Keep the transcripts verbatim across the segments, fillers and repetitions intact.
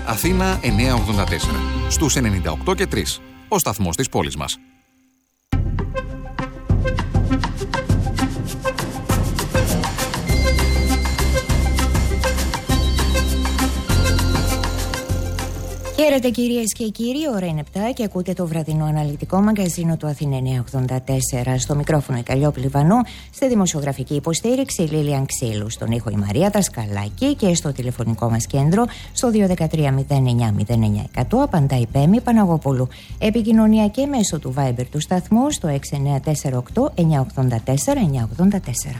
Αθήνα εννιακόσια ογδόντα τέσσερα. Στους ενενήντα οκτώ και τρία. Ο σταθμός της πόλης μας. Χαίρετε κυρίες και κύριοι, ώρα είναι επτά και ακούτε το βραδινό αναλυτικό μαγκαζίνο του Αθήνα εννιακόσια ογδόντα τέσσερα. Στο μικρόφωνο η Καλλιόπη Λιβανού, στη δημοσιογραφική υποστήριξη η Λίλιαν Ξύλου, στον ήχο η Μαρία Δασκαλάκη και στο τηλεφωνικό μας κέντρο στο δύο ένα τρία μηδέν εννιά μηδέν εννιά εκατό απαντά η Πέμη Παναγοπούλου. Επικοινωνία και μέσω του Viber του σταθμού στο έξι εννιά τέσσερα οκτώ εννιά ογδόντα τέσσερα εννιά ογδόντα τέσσερα.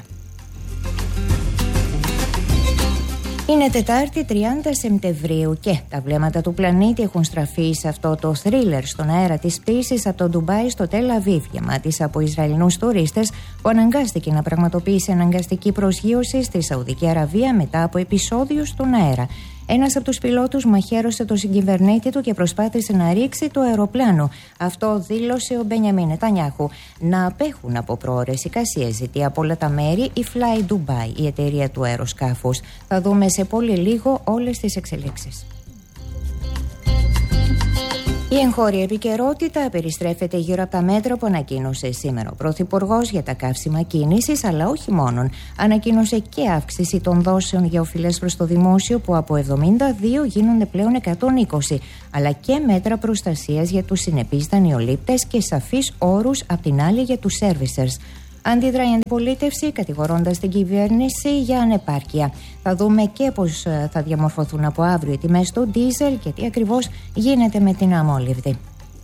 Είναι Τετάρτη τριάντα Σεπτεμβρίου και τα βλέμματα του πλανήτη έχουν στραφεί σε αυτό το θρίλερ στον αέρα της πτήσης από το Ντουμπάι στο Τελ Αβίβ, γεμάτης από Ισραηλινούς τουρίστες που αναγκάστηκε να πραγματοποιήσει αναγκαστική προσγείωση στη Σαουδική Αραβία μετά από επεισόδιο στον αέρα. Ένας από τους πιλότους μαχαίρωσε το συγκυβερνήτη του και προσπάθησε να ρίξει το αεροπλάνο. Αυτό δήλωσε ο Μπενιαμίν Νετανιάχου. Να απέχουν από πρόωρες εικασίες ζητεί από όλα τα μέρη η Fly Dubai, η εταιρεία του αεροσκάφους. Θα δούμε σε πολύ λίγο όλες τις εξελίξεις. Η εγχώρια επικαιρότητα περιστρέφεται γύρω από τα μέτρα που ανακοίνωσε σήμερα ο Πρωθυπουργός για τα καύσιμα κίνησης, αλλά όχι μόνον. Ανακοίνωσε και αύξηση των δόσεων για οφειλές προς το δημόσιο που από εβδομήντα δύο γίνονται πλέον εκατόν είκοσι, αλλά και μέτρα προστασίας για τους συνεπείς δανειολήπτες και σαφείς όρους απ' την άλλη για τους servicers. Αντιδράει η αντιπολίτευση, κατηγορώντας την κυβέρνηση για ανεπάρκεια. Θα δούμε και πώς θα διαμορφωθούν από αύριο οι τιμές του ντίζελ και τι ακριβώς γίνεται με την αμόλυβδη.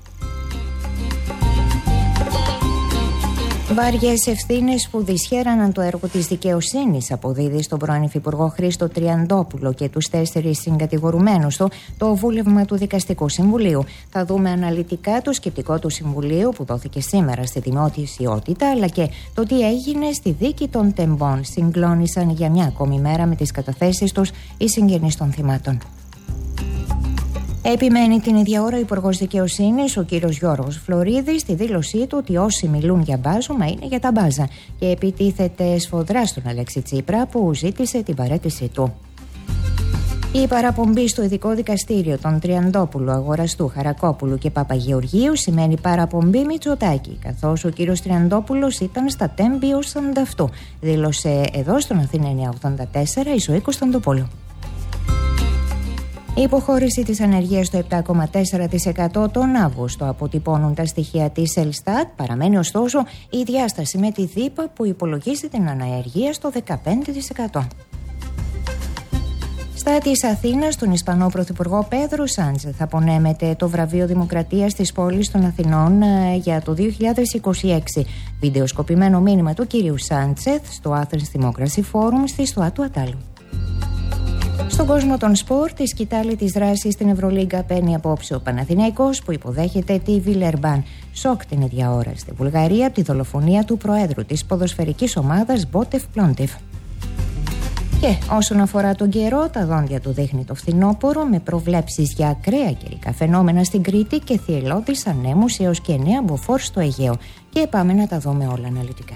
Βάριες ευθύνες που δυσχέραναν το έργο της δικαιοσύνης αποδίδει στον πρώην Υφυπουργό Χρήστο Τριαντόπουλο και τους τέσσερις συγκατηγορουμένους του το βούλευμα του Δικαστικού Συμβουλίου. Θα δούμε αναλυτικά το σκεπτικό του Συμβουλίου που δόθηκε σήμερα στη δημοσιότητα, αλλά και το τι έγινε στη δίκη των Τεμπών. Συγκλώνησαν για μια ακόμη μέρα με τις καταθέσεις τους οι συγγενείς των θυμάτων. Επιμένει την ίδια ώρα ο Υπουργός Δικαιοσύνης, ο κύριος Γιώργος Φλωρίδης, στη δήλωσή του ότι όσοι μιλούν για μπάζωμα είναι για τα μπάζα και επιτίθεται σφοδρά στον Αλέξη Τσίπρα που ζήτησε την παραίτησή του. Η παραπομπή στο ειδικό δικαστήριο των Τριαντόπουλου, Αγοραστού, Χαρακόπουλου και Παπαγεωργίου σημαίνει παραπομπή Μητσοτάκη, καθώς ο κύριος Τριαντόπουλος ήταν στα τέμπη ως ανταυτού, δήλωσε εδώ στον Αθήνα εννιακόσια ογδόντα τέσσερα η Ζωή Κωνσταντοπούλου. Η υποχώρηση της ανεργίας στο επτά κόμμα τέσσερα τοις εκατό τον Αύγουστο αποτυπώνουν τα στοιχεία της Ελστάτ. Παραμένει ωστόσο η διάσταση με τη ΔΥΠΑ που υπολογίζει την ανεργία στο δεκαπέντε τοις εκατό. Στα της Αθήνας, τον Ισπανό Πρωθυπουργό Πέδρο Σάντσεθ απονέμεται το βραβείο Δημοκρατίας της πόλης των Αθηνών για το δύο χιλιάδες είκοσι έξι. Βιντεοσκοπημένο μήνυμα του κυρίου Σάντσεθ στο Athens Democracy Forum στη Στοά του Ατάλου. Στον κόσμο των σπορ, τη σκητάλη της δράσης στην Ευρωλίγκα παίρνει απόψε ο Παναθηναϊκός που υποδέχεται τη Βιλερμπάν. Σοκ την ίδια ώρα στη Βουλγαρία από τη δολοφονία του προέδρου της ποδοσφαιρικής ομάδας Μπότεφ Πλόντεφ. Και όσον αφορά τον καιρό, τα δόντια του δείχνει το φθινόπωρο με προβλέψεις για ακραία καιρικά φαινόμενα στην Κρήτη και θυελλώδεις ανέμους έως και εννέα μποφόρ στο Αιγαίο. Και πάμε να τα δούμε όλα αναλυτικά.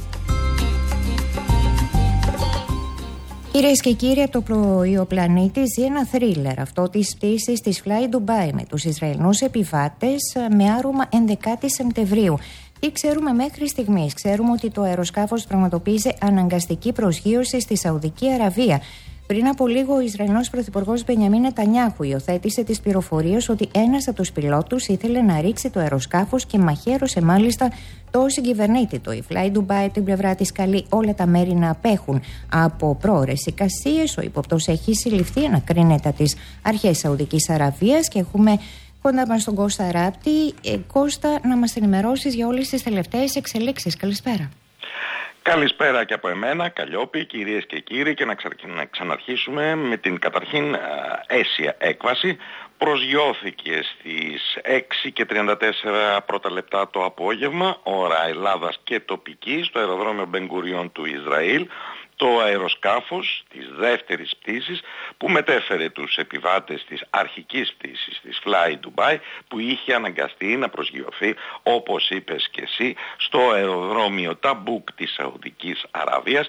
Κυρίες και κύριοι, από το πρωί ο πλανήτης ζει ένα θρίλερ, αυτό της πτήσης της Fly Dubai με τους Ισραηλινούς επιβάτες με άρωμα ενδεκάτη Σεπτεμβρίου. Τι ξέρουμε μέχρι στιγμής? Ξέρουμε ότι το αεροσκάφος πραγματοποίησε αναγκαστική προσγείωση στη Σαουδική Αραβία. Πριν από λίγο, ο Ισραηλινός Πρωθυπουργός Μπενιαμίν Νετανιάχου υιοθέτησε τις πληροφορίες ότι ένας από τους πιλότους ήθελε να ρίξει το αεροσκάφος και μαχαίρωσε μάλιστα το συγκυβερνήτη του. Η Fly Dubai από την πλευρά της καλεί όλα τα μέρη να απέχουν από πρόωρες εικασίες. Ο ύποπτος έχει συλληφθεί, ανακρίνεται από τις αρχές Σαουδικής Αραβίας και έχουμε κοντά μας τον Κώστα Ράπτη. Ε, Κώστα, να μας ενημερώσεις για όλες τις τελευταίες εξελίξεις. Καλησπέρα. Καλησπέρα και από εμένα, Καλλιόπη, κυρίες και κύριοι, και να, ξα... να ξαναρχίσουμε με την καταρχήν α, αίσια έκβαση. Προσγειώθηκε στις έξι και τριάντα τέσσερα πρώτα λεπτά το απόγευμα, ώρα Ελλάδας και τοπική, στο αεροδρόμιο Μπεν-Γκουριόν του Ισραήλ, το αεροσκάφος της δεύτερης πτήσης που μετέφερε τους επιβάτες της αρχικής πτήσης της Fly Dubai, που είχε αναγκαστεί να προσγειωθεί, όπως είπες και εσύ, στο αεροδρόμιο Ταμπούκ της Σαουδικής Αραβίας,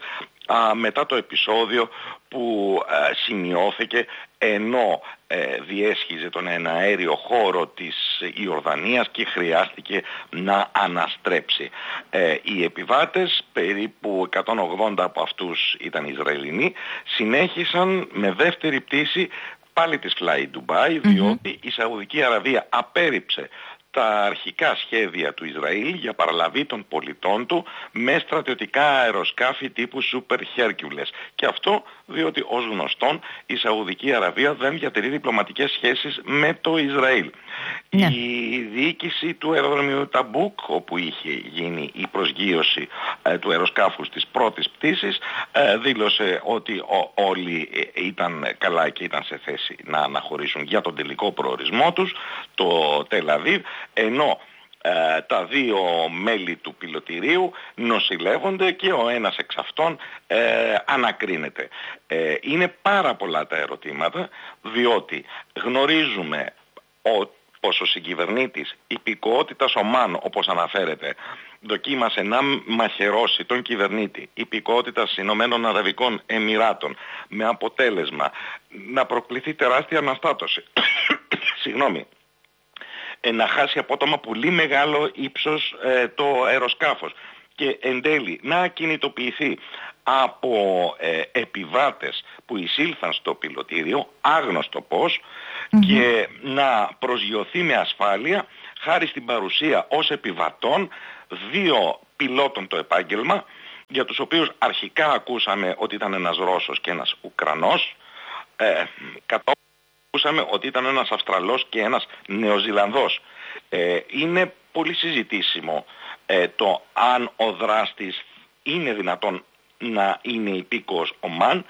α, μετά το επεισόδιο που α, σημειώθηκε ενώ ε, διέσχιζε τον εναέριο χώρο της Ιορδανίας και χρειάστηκε να αναστρέψει. Ε, οι επιβάτες, περίπου εκατόν ογδόντα από αυτούς ήταν Ισραηλινοί, συνέχισαν με δεύτερη πτήση πάλι της Fly Dubai, διότι mm-hmm. η Σαουδική Αραβία απέρριψε τα αρχικά σχέδια του Ισραήλ για παραλαβή των πολιτών του με στρατιωτικά αεροσκάφη τύπου Super Hercules. Και αυτό διότι ως γνωστόν η Σαουδική Αραβία δεν διατηρεί διπλωματικές σχέσεις με το Ισραήλ. Ναι. Η διοίκηση του αεροδρομίου Ταμπούκ, όπου είχε γίνει η προσγείωση ε, του αεροσκάφους της πρώτης πτήσης, ε, δήλωσε ότι ο, όλοι ε, ήταν καλά και ήταν σε θέση να αναχωρήσουν για τον τελικό προορισμό τους, το Τελ Αβίβ, ενώ ε, τα δύο μέλη του πιλωτηρίου νοσηλεύονται και ο ένας εξ αυτών ε, ανακρίνεται. Ε, είναι πάρα πολλά τα ερωτήματα, διότι γνωρίζουμε ότι πως ο συγκυβερνήτης υπηκοότητας Ομάν, όπως αναφέρεται, δοκίμασε να μαχαιρώσει τον κυβερνήτη υπηκοότητας Ηνωμένων Αραβικών Εμιράτων με αποτέλεσμα να προκληθεί τεράστια αναστάτωση. Συγγνώμη. Να χάσει απότομα πολύ μεγάλο ύψος ε, το αεροσκάφος και εν τέλει να ακινητοποιηθεί από ε, επιβάτες που εισήλθαν στο πιλωτήριο, άγνωστο πώς, mm-hmm. και να προσγειωθεί με ασφάλεια χάρη στην παρουσία ως επιβατών δύο πιλότων το επάγγελμα, για τους οποίους αρχικά ακούσαμε ότι ήταν ένας Ρώσος και ένας Ουκρανός, ε, κατόπιν ακούσαμε ότι ήταν ένας Αυστραλός και ένας Νεοζηλανδός. Ε, είναι πολύ συζητήσιμο ε, το αν ο δράστης είναι δυνατόν να είναι υπήκοος Ομάν,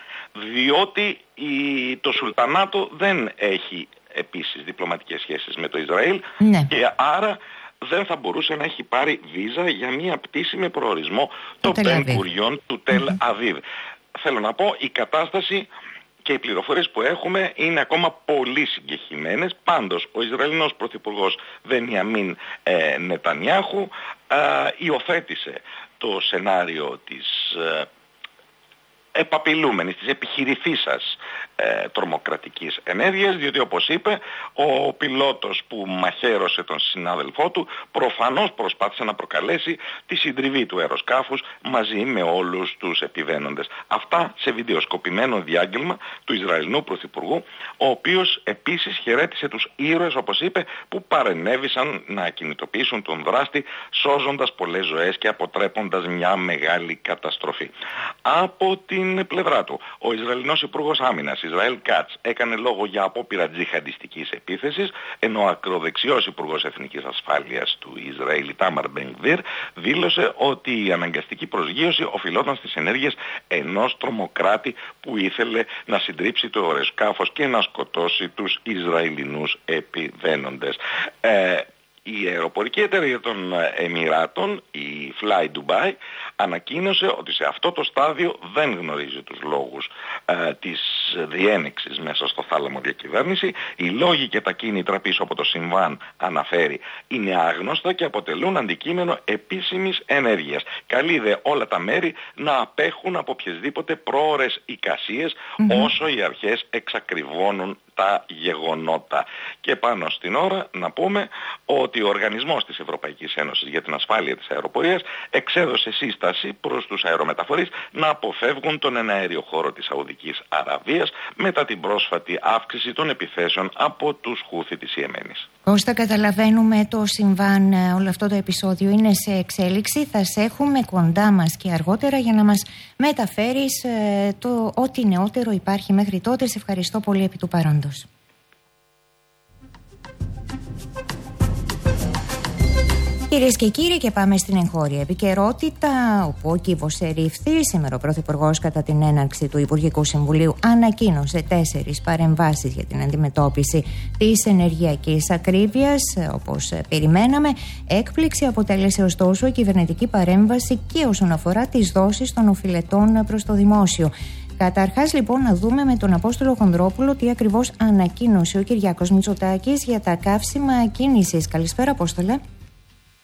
διότι η, το Σουλτανάτο δεν έχει επίσης διπλωματικές σχέσεις με το Ισραήλ, ναι. και άρα δεν θα μπορούσε να έχει πάρει βίζα για μια πτήση με προορισμό το Μπεν Γκουριόν του Τελ Αβίβ. Mm-hmm. Θέλω να πω, η κατάσταση και οι πληροφορίες που έχουμε είναι ακόμα πολύ συγκεχημένες. Πάντως, ο Ισραηλινός Πρωθυπουργός Μπενιαμίν ε, Νετανιάχου ε, υιοθέτησε το σενάριο της ε, επαπειλούμενης, της επιχειρηθήσας ε, τρομοκρατικής ενέργειας, διότι όπως είπε, ο πιλότος που μαχαίρωσε τον συνάδελφό του προφανώς προσπάθησε να προκαλέσει τη συντριβή του αεροσκάφους μαζί με όλους τους επιβαίνοντες. Αυτά σε βιντεοσκοπημένο διάγγελμα του Ισραηλινού Πρωθυπουργού, ο οποίος επίσης χαιρέτησε τους ήρωες, όπως είπε, που παρενέβησαν να ακινητοποιήσουν τον δράστη, σώζοντας πολλές ζωές και αποτρέποντας μια μεγάλη καταστροφή. Από την πλευρά του, ο Ισραηλινός Υπουργός Άμυνας, Ισραήλ Κάτς, έκανε λόγο για απόπειρα τζιχαντιστικής επίθεσης, ενώ ο ακροδεξιός Υπουργός Εθνικής Ασφάλειας του Ισραήλ, Ιτάμαρ Μπεν Γκβίρ, δήλωσε ότι η αναγκαστική προσγείωση οφειλόταν στις ενέργειες ενός τρομοκράτη που ήθελε να συντρίψει το αεροσκάφος και να σκοτώσει τους Ισραηλινούς επιβαίνοντες. Ε, Η αεροπορική εταιρεία των Εμιράτων, η Fly Dubai, ανακοίνωσε ότι σε αυτό το στάδιο δεν γνωρίζει τους λόγους ε, της διένεξης μέσα στο θάλαμο διακυβέρνηση. Οι λόγοι και τα κίνητρα πίσω από το συμβάν, αναφέρει, είναι άγνωστα και αποτελούν αντικείμενο επίσημης ενέργειας. Καλεί δε όλα τα μέρη να απέχουν από οποιασδήποτε πρόωρες εικασίες, mm-hmm. όσο οι αρχές εξακριβώνουν τα γεγονότα. Και πάνω στην ώρα να πούμε ότι ο Οργανισμός της Ευρωπαϊκής Ένωσης για την Ασφάλεια της Αεροπορίας εξέδωσε σύσταση προς τους αερομεταφορείς να αποφεύγουν τον εναέριο χώρο της Σαουδικής Αραβίας μετά την πρόσφατη αύξηση των επιθέσεων από τους Χούθι της Ιεμένης. Κώστα, καταλαβαίνουμε το συμβάν, όλο αυτό το επεισόδιο είναι σε εξέλιξη. Θα σε έχουμε κοντά μας και αργότερα για να μας μεταφέρεις ε, το ό,τι νεότερο υπάρχει μέχρι τότε. Σε ευχαριστώ πολύ επί του παρόντος. Κυρίες και κύριοι, και πάμε στην εγχώρια επικαιρότητα, όπου ο κύβος ερήφθη. Σήμερα ο Πρωθυπουργός, κατά την έναρξη του Υπουργικού Συμβουλίου, ανακοίνωσε τέσσερις παρεμβάσεις για την αντιμετώπιση της ενεργειακής ακρίβειας. Όπως περιμέναμε, έκπληξη αποτέλεσε ωστόσο η κυβερνητική παρέμβαση και όσον αφορά τις δόσεις των οφειλετών προς το δημόσιο. Καταρχάς, λοιπόν, να δούμε με τον Απόστολο Χονδρόπουλο τι ακριβώς ανακοίνωσε ο Κυριάκος Μητσοτάκης για τα καύσιμα κίνησης. Καλησπέρα, Απόστολε.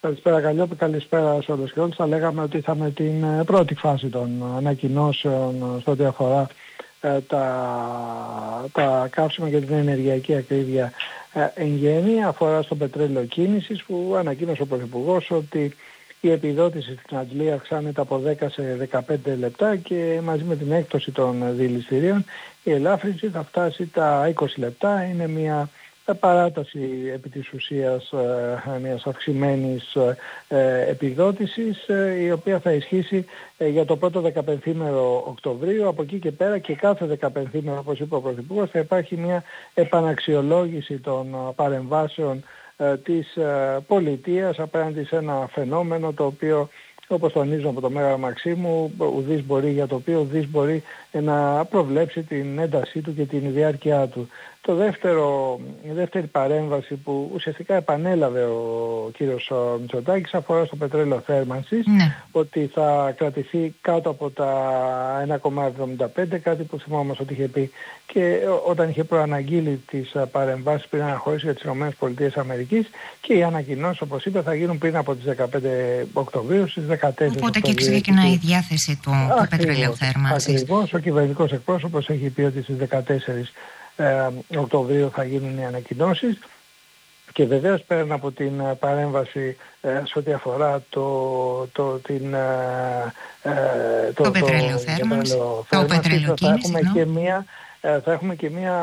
Καλησπέρα Καλλιόπη, καλησπέρα σε όλους και όλους. Θα λέγαμε ότι θα με την πρώτη φάση των ανακοινώσεων στο ό,τι αφορά ε, τα, τα καύσιμα και την ενεργειακή ακρίβεια ε, εν γέννη, αφορά στο πετρέλαιο κίνησης, που ανακοίνωσε ο Πρωθυπουργός ότι η επιδότηση στην Αγγλία αυξάνεται από δέκα σε δεκαπέντε λεπτά και μαζί με την έκπτωση των δηληστηρίων η ελάφρυνση θα φτάσει τα είκοσι λεπτά. Είναι μια παράταση επί της ουσίας ε, μιας αυξημένης ε, επιδότησης ε, η οποία θα ισχύσει ε, για το πρώτο δεκαπενθήμερο Οκτωβρίου. Από εκεί και πέρα και κάθε δεκαπενθήμερο, όπως είπε ο Πρωθυπουργός, θα υπάρχει μια επαναξιολόγηση των παρεμβάσεων ε, της ε, πολιτείας απέναντι σε ένα φαινόμενο το οποίο, όπως τονίζω από το Μέγαρο Μαξίμου, ουδής μπορεί, για το οποίο ουδής μπορεί να προβλέψει την έντασή του και την διάρκεια του. Το δεύτερο, η δεύτερη παρέμβαση που ουσιαστικά επανέλαβε ο κύριος Μητσοτάκης αφορά στο πετρέλαιο θέρμανσης, ναι. ότι θα κρατηθεί κάτω από τα ένα κόμμα εβδομήντα πέντε, κάτι που θυμόμαστε ότι είχε πει και όταν είχε προαναγγείλει τις παρεμβάσεις πριν αναχωρήσει για τις ΗΠΑ, και οι ανακοινώσεις, όπως είπε, θα γίνουν πριν από τις δεκαπέντε Οκτωβρίου στις δεκατέσσερις. Οπότε και ξεκινάει η διάθεση του, του πετρελαίου θέρμανσης. Ακριβώς, ο κυβερνητικός εκπρόσωπος έχει πει ότι στις δεκατέσσερις Ε, Οκτωβρίου θα γίνουν οι ανακοινώσεις και βεβαίως πέραν από την παρέμβαση ε, σε ό,τι αφορά το, το, την, ε, το, το πετρέλαιο θέρμανση, το πετρέλαιο θα έχουμε no? και μία θα έχουμε και μία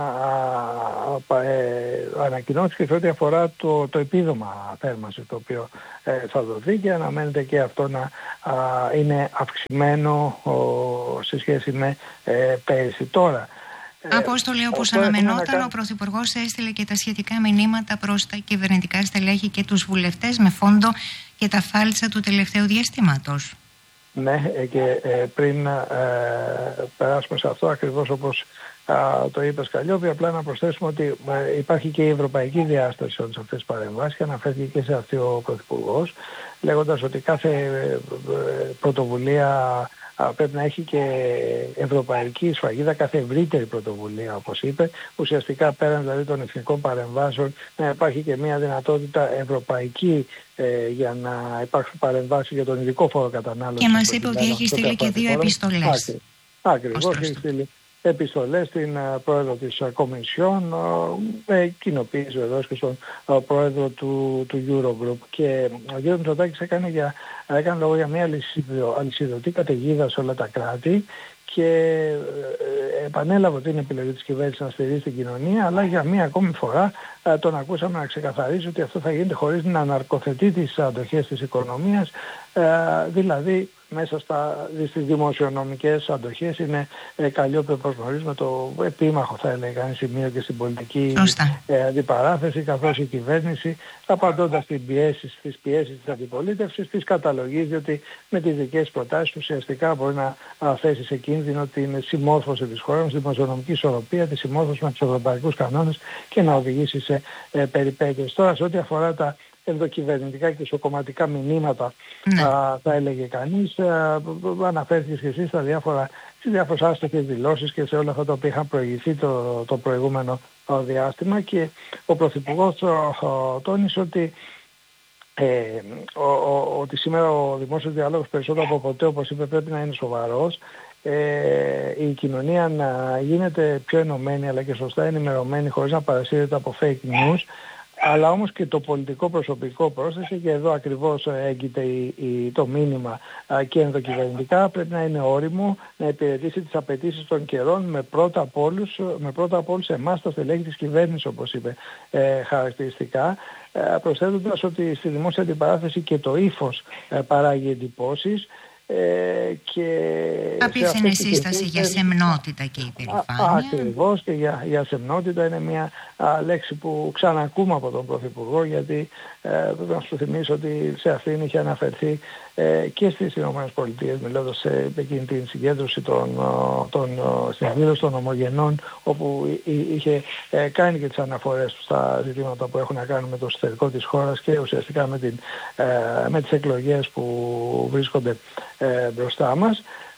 ε, ανακοινώση και σε ό,τι αφορά το, το επίδομα θέρμανση το οποίο ε, θα δοθεί και αναμένεται και αυτό να α, είναι αυξημένο ο, σε σχέση με ε, πέρυσι. Τώρα, Απόστολε, όπως αναμενόταν, να... ο Πρωθυπουργός έστειλε και τα σχετικά μηνύματα προς τα κυβερνητικά στελέχη και τους βουλευτές με φόντο και τα φάλτσα του τελευταίου διαστήματος. Ναι, και ε, πριν ε, περάσουμε σε αυτό, ακριβώς όπως α, το είπες Καλλιόπη, απλά να προσθέσουμε ότι ε, υπάρχει και η ευρωπαϊκή διάσταση σε όλες αυτές τις παρεμβάσεις και αναφέρθηκε και σε αυτή ο Πρωθυπουργός, λέγοντας ότι κάθε ε, πρωτοβουλία πρέπει να έχει και ευρωπαϊκή σφραγίδα, κάθε ευρύτερη πρωτοβουλία, όπως είπε, ουσιαστικά πέραν δηλαδή των εθνικών παρεμβάσεων, να υπάρχει και μια δυνατότητα ευρωπαϊκή ε, για να υπάρξουν παρεμβάσεις για τον ειδικό φόρο κατανάλωσης. Και μας είπε ότι έχει στείλει και δύο επιστολές. Ακριβώς, έχει στείλει επιστολές στην uh, πρόεδρο της uh, Κομισιόν, με uh, κοινοποίηση βεβαίως και στον uh, πρόεδρο του, του Eurogroup. Και ο κ. Μητσοτάκης έκανε, για, έκανε λόγο για μια αλυσιδωτή καταιγίδα σε όλα τα κράτη και uh, επανέλαβε ότι είναι επιλογή της κυβέρνησης να στηρίζει την κοινωνία, αλλά για μία ακόμη φορά uh, τον ακούσαμε να ξεκαθαρίζει ότι αυτό θα γίνεται χωρίς να αναρκοθετεί τις αντοχές της οικονομίας, uh, δηλαδή μέσα στα, στις δημοσιονομικές αντοχές είναι ε, Καλλιόπη, όπως γνωρίζουμε, το επίμαχο, θα έλεγα, σημείο και στην πολιτική ε, αντιπαράθεση, καθώς η κυβέρνηση, απαντώντας στις πιέσεις, στις πιέσεις της αντιπολίτευσης, της καταλογίζει ότι με τις δικές προτάσεις ουσιαστικά μπορεί να α, θέσει σε κίνδυνο την συμμόρφωση της χώρας, τη δημοσιονομική ισορροπία, τη συμμόρφωση με τους ευρωπαϊκούς κανόνες και να οδηγήσει σε ε, περιπέτειες. Τώρα, σε ό,τι αφορά τα ενδοκυβερνητικά και ισοκομματικά μηνύματα, ναι. α, θα έλεγε κανείς, α, αναφέρθηκε και εσείς στα διάφορα, στις διάφορες άστοχες δηλώσεις και σε όλα αυτά τα οποία είχαν προηγηθεί το, το προηγούμενο α, διάστημα, και ο Πρωθυπουργός τόνισε ότι ε, ο, ο, ότι σήμερα ο δημόσιος διάλογος περισσότερο από ποτέ, όπως είπε, πρέπει να είναι σοβαρός, ε, η κοινωνία να γίνεται πιο ενωμένη αλλά και σωστά ενημερωμένη χωρίς να παρασύρεται από fake news, αλλά όμως και το πολιτικό προσωπικό πρόσθεσε, και εδώ ακριβώς έγκυται η, η, το μήνυμα α, και ενδοκυβερνητικά πρέπει να είναι όριμο, να υπηρετήσει τις απαιτήσεις των καιρών με πρώτα απ' όλους, με πρώτα απ' όλους εμάς τα στελέχη της κυβέρνησης, όπως είπε ε, χαρακτηριστικά, ε, προσθέτοντας ότι στη δημόσια αντιπαράθεση και το ύφος ε, παράγει εντυπώσεις. Ε, Απίθυνε σύσταση για σεμνότητα και υπερηφάνεια. Ακριβώς, και για, για σεμνότητα είναι μια α, λέξη που ξανακούμε από τον Πρωθυπουργό, γιατί ε, πρέπει να σου θυμίσω ότι σε αυτήν είχε αναφερθεί ε, και στις ΗΠΑ, μιλώντας σε εκείνη την συγκέντρωση των, των, στην εκδήλωση των ομογενών, όπου είχε ε, κάνει και τις αναφορές του στα ζητήματα που έχουν να κάνουν με το εσωτερικό της χώρας και ουσιαστικά με, την, ε, με τις εκλογές που βρίσκονται ε, μπροστά μας.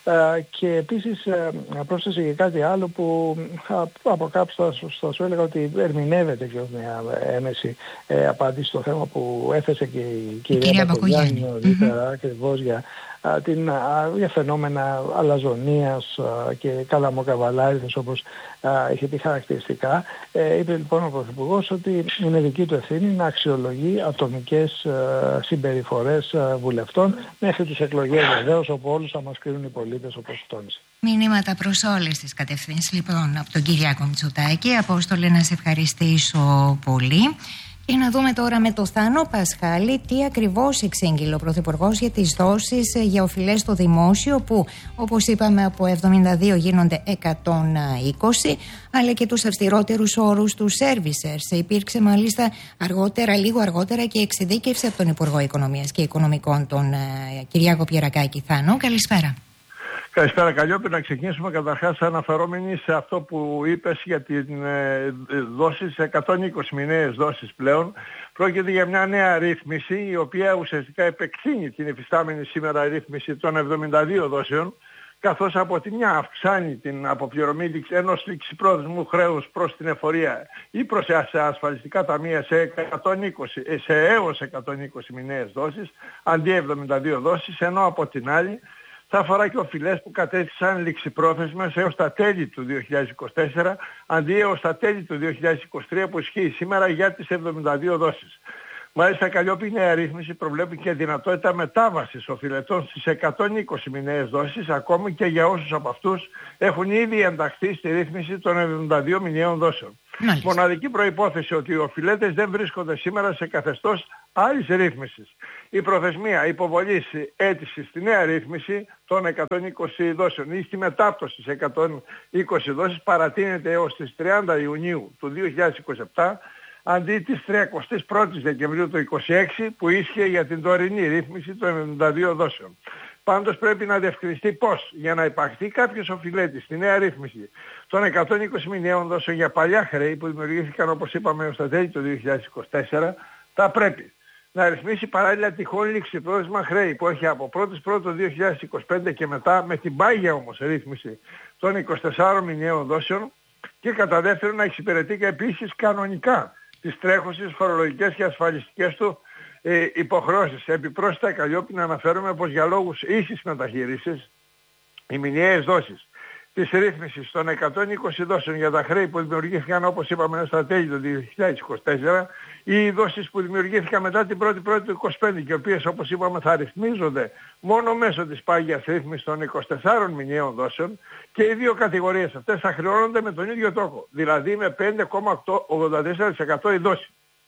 Και επίσης πρόσθεσε και κάτι άλλο που από κάπου θα, θα σου έλεγα ότι ερμηνεύεται και ως μια έμεση ε, απάντηση στο θέμα που έθεσε και η κυρία, κυρία Μπακογιάννη νωρίτερα, mm-hmm. ακριβώς για, α, την, α, για φαινόμενα αλαζονίας α, και καλαμοκαβαλάριδες όπως α, είχε πει χαρακτηριστικά. Ε, είπε λοιπόν ο Πρωθυπουργός ότι είναι δική του ευθύνη να αξιολογεί ατομικές α, συμπεριφορές α, βουλευτών μέχρι τις εκλογές βεβαίως, όπου όλους θα μας κρίνουν οι πολίτες όπως τόνισε. Μηνύματα προς όλες τις κατευθύνσεις λοιπόν από τον Κυριάκο Μητσοτάκη. Απόστολε, να σε ευχαριστήσω πολύ. Και να δούμε τώρα με το Θάνο Πασχάλη τι ακριβώς εξήγηλε ο Πρωθυπουργός για τις δόσεις για οφειλές στο δημόσιο, που όπως είπαμε από εβδομήντα δύο γίνονται εκατόν είκοσι, αλλά και τους αυστηρότερους όρους του servicers. Υπήρξε μάλιστα αργότερα, λίγο αργότερα, και εξειδίκευση από τον Υπουργό Οικονομίας και Οικονομικών, τον uh, Κυριάκο Πιερακάκη. Θάνο, καλησπέρα. Καλησπέρα Καλλιόπη. Να ξεκινήσουμε καταρχάς αναφερόμενοι σε αυτό που είπες για την ε, δόσεις, εκατόν είκοσι μηνιαίες δόσεις πλέον. Πρόκειται για μια νέα ρύθμιση, η οποία ουσιαστικά επεκτείνει την υφιστάμενη σήμερα ρύθμιση των εβδομήντα δύο δόσεων, καθώς από τη μια αυξάνει την αποπληρωμή ενός ληξιπρόθεσμου χρέους προς την εφορία ή προς ασφαλιστικά ταμεία σε, εκατόν είκοσι, σε έως εκατόν είκοσι μηνιαίες δόσεις, αντί εβδομήντα δύο δόσεις, ενώ από την άλλη θα αφορά και οφειλές που κατέστησαν ληξιπρόθεσμες έως τα τέλη του δύο χιλιάδες είκοσι τέσσερα, αντί έως τα τέλη του δύο χιλιάδες είκοσι τρία που ισχύει σήμερα για τις εβδομήντα δύο δόσεις. Μάλιστα, Καλλιόπη, η νέα ρύθμιση προβλέπει και δυνατότητα μετάβασης οφειλετών στις εκατόν είκοσι μηνιαίες δόσεις, ακόμη και για όσους από αυτούς έχουν ήδη ενταχθεί στη ρύθμιση των εβδομήντα δύο μηνιαίων δόσεων. Μάλιστα. Μοναδική προϋπόθεση ότι οι οφειλέτες δεν βρίσκονται σήμερα σε καθεστώς άλλης ρύθμισης. Η προθεσμία υποβολής αίτησης στη νέα ρύθμιση των εκατόν είκοσι δόσεων ή στη μετάπτωση σε εκατόν είκοσι δόσεις παρατείνεται έως τις τριάντα Ιουνίου του δύο χιλιάδες είκοσι επτά, αντί της τριαντάφυρσης Δεκεμβρίου του είκοσι έξι που ίσχυε για την τωρινή ρύθμιση των εβδομήντα δύο δόσεων. Πάντως πρέπει να διευκρινιστεί πως για να υπαχθεί κάποιος οφειλέτης στη νέα ρύθμιση των εκατόν είκοσι μηνιαίων δόσεων για παλιά χρέη που δημιουργήθηκαν, όπως είπαμε, ως τα τέλη του δύο χιλιάδες είκοσι τέσσερα, θα πρέπει να ρυθμίσει παράλληλα τυχόν ληξιπρόθεσμα χρέη που έχει από πρώτη Πρώτου δύο χιλιάδες είκοσι πέντε και μετά, με την πάγια όμως ρύθμιση των είκοσι τεσσάρων μηνιαίων δόσεων, και κατά δεύτερον να εξυπηρετεί και επίσης κανονικά τις τρέχουσες φορολογικές και ασφαλιστικές του ε, υποχρεώσεις. Επιπρόσθετα, Καλλιόπη, να αναφέρουμε πως για λόγους ίσης μεταχείρισης οι μηνιαίες δόσεις της ρύθμισης των εκατόν είκοσι δόσεων για τα χρέη που δημιουργήθηκαν, όπως είπαμε, στα τέλη του δύο χιλιάδες είκοσι τέσσερα, ή οι δόσεις που δημιουργήθηκαν μετά την πρώτη Πρώτη του είκοσι πέντε και οι οποίες, όπως είπαμε, θα ρυθμίζονται μόνο μέσω της πάγιας ρύθμισης των είκοσι τεσσάρων μηνιαίων δόσεων, και οι δύο κατηγορίες αυτές θα χρεώνονται με τον ίδιο τρόπο, δηλαδή με πέντε κόμμα ογδόντα τέσσερα τοις εκατό η δόση.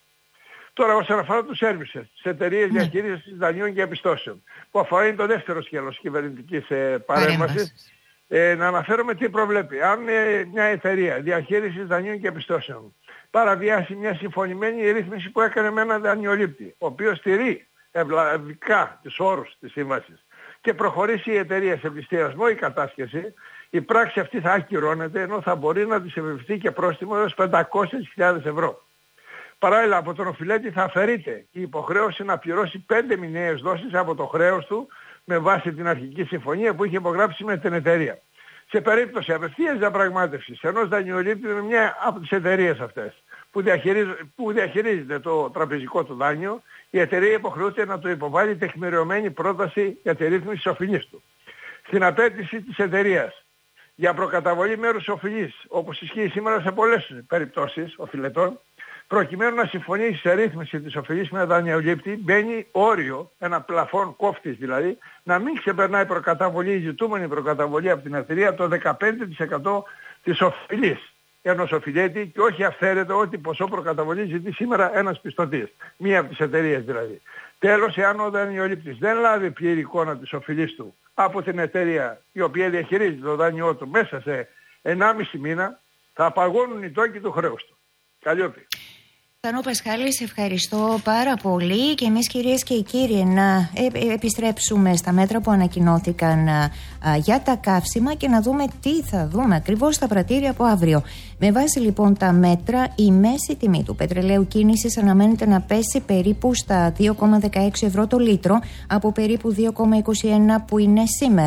Τώρα, όσον αφορά τους servicers, τις εταιρείες διαχείρισης δανείων και επιστώσεων, που αφορά είναι το δεύτερο σκέλος κυβερνητικής ε, παρέμβασης, ε, να αναφέρουμε τι προβλέπει. Αν ε, μια εταιρεία διαχείρισης δανείων και επιστώσεων παραβιάσει μια συμφωνημένη ρύθμιση που έκανε με έναν δανειολήπτη, ο οποίος στηρεί ευλαβικά τους όρους της σύμβασης, και προχωρήσει η εταιρεία σε πληστηριασμό ή κατάσχεση, η πράξη αυτή θα ακυρώνεται, ενώ θα μπορεί να της επιβεβαιωθεί και πρόστιμο έως πεντακόσιες χιλιάδες ευρώ. Παράλληλα, από τον οφειλέτη θα αφαιρείται η υποχρέωση να πληρώσει πέντε μηνιαίες δόσεις από το χρέος του με βάση την αρχική συμφωνία που είχε υπογράψει με την εταιρεία. Σε περίπτωση απευθείας διαπραγμάτευσης ενός δανειολήπτη με μια από τις εταιρείες αυτές που, που διαχειρίζεται το τραπεζικό του δάνειο, η εταιρεία υποχρεούται να του υποβάλει τεκμηριωμένη πρόταση για τη ρύθμιση της οφειλής του. Στην απέτηση της εταιρείας για προκαταβολή μέρους οφειλής, όπως ισχύει σήμερα σε πολλές περιπτώσεις οφειλετών, προκειμένου να συμφωνήσει σε ρύθμιση της οφειλής με δανειολήπτη, μπαίνει όριο, ένα πλαφόν κόφτης δηλαδή, να μην ξεπερνάει προκαταβολή, η ζητούμενη προκαταβολή από την εταιρεία, το δεκαπέντε τοις εκατό της οφειλής ενός οφειλέτη, και όχι αυθαίρετο ό,τι ποσό προκαταβολή ζητεί σήμερα ένας πιστωτής, μία από τις εταιρείες δηλαδή. Τέλος, εάν ο δανειολήπτης δεν λάβει πλήρη εικόνα της οφειλής του από την εταιρεία η οποία διαχειρίζει το δάνειό του μέσα σε ενάμιση μήνα, θα απαγώνουν οι τόκοι του χρέους του. Καλλιόπη. Θανό Πασχάλη, σε ευχαριστώ πάρα πολύ, και εμείς, κυρίες και κύριοι, να επιστρέψουμε στα μέτρα που ανακοινώθηκαν α, για τα καύσιμα και να δούμε τι θα δούμε ακριβώς στα πρατήρια από αύριο. Με βάση λοιπόν τα μέτρα, η μέση τιμή του πετρελαίου κίνησης αναμένεται να πέσει περίπου στα δύο κόμμα δεκαέξι ευρώ το λίτρο από περίπου δύο κόμμα είκοσι ένα που είναι σήμερα.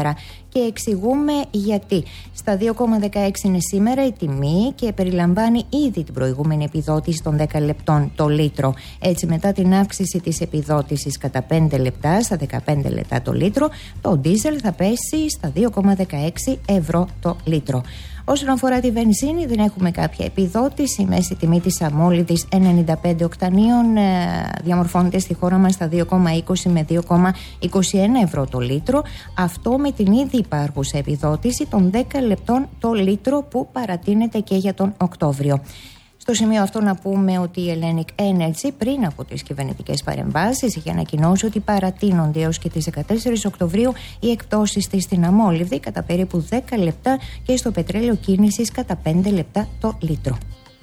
και εξηγούμε γιατί. Στα δύο κόμμα δεκαέξι είναι σήμερα η τιμή και περιλαμβάνει ήδη την προηγούμενη επιδότηση των δέκα λεπτών το λίτρο. Έτσι, μετά την αύξηση της επιδότησης κατά πέντε λεπτά στα δεκαπέντε λεπτά το λίτρο, το ντίζελ θα πέσει στα δύο κόμμα δεκαέξι ευρώ το λίτρο. Όσον αφορά τη βενζίνη, δεν έχουμε κάποια επιδότηση. Η μέση τιμή της αμόλυδης ενενήντα πέντε οκτανίων ε, διαμορφώνεται στη χώρα μας στα δύο κόμμα είκοσι με δύο κόμμα είκοσι ένα ευρώ το λίτρο. Αυτό με την ήδη υπάρχουσα επιδότηση των δέκα λεπτών το λίτρο που παρατείνεται και για τον Οκτώβριο. Στο σημείο αυτό να πούμε ότι η Hellenic Energy πριν από τις κυβερνητικές παρεμβάσεις είχε ανακοινώσει ότι παρατείνονται έως και τις δεκατέσσερις Οκτωβρίου οι εκπτώσεις της στην αμόλυβδη κατά περίπου δέκα λεπτά και στο πετρέλαιο κίνησης κατά πέντε λεπτά το λίτρο.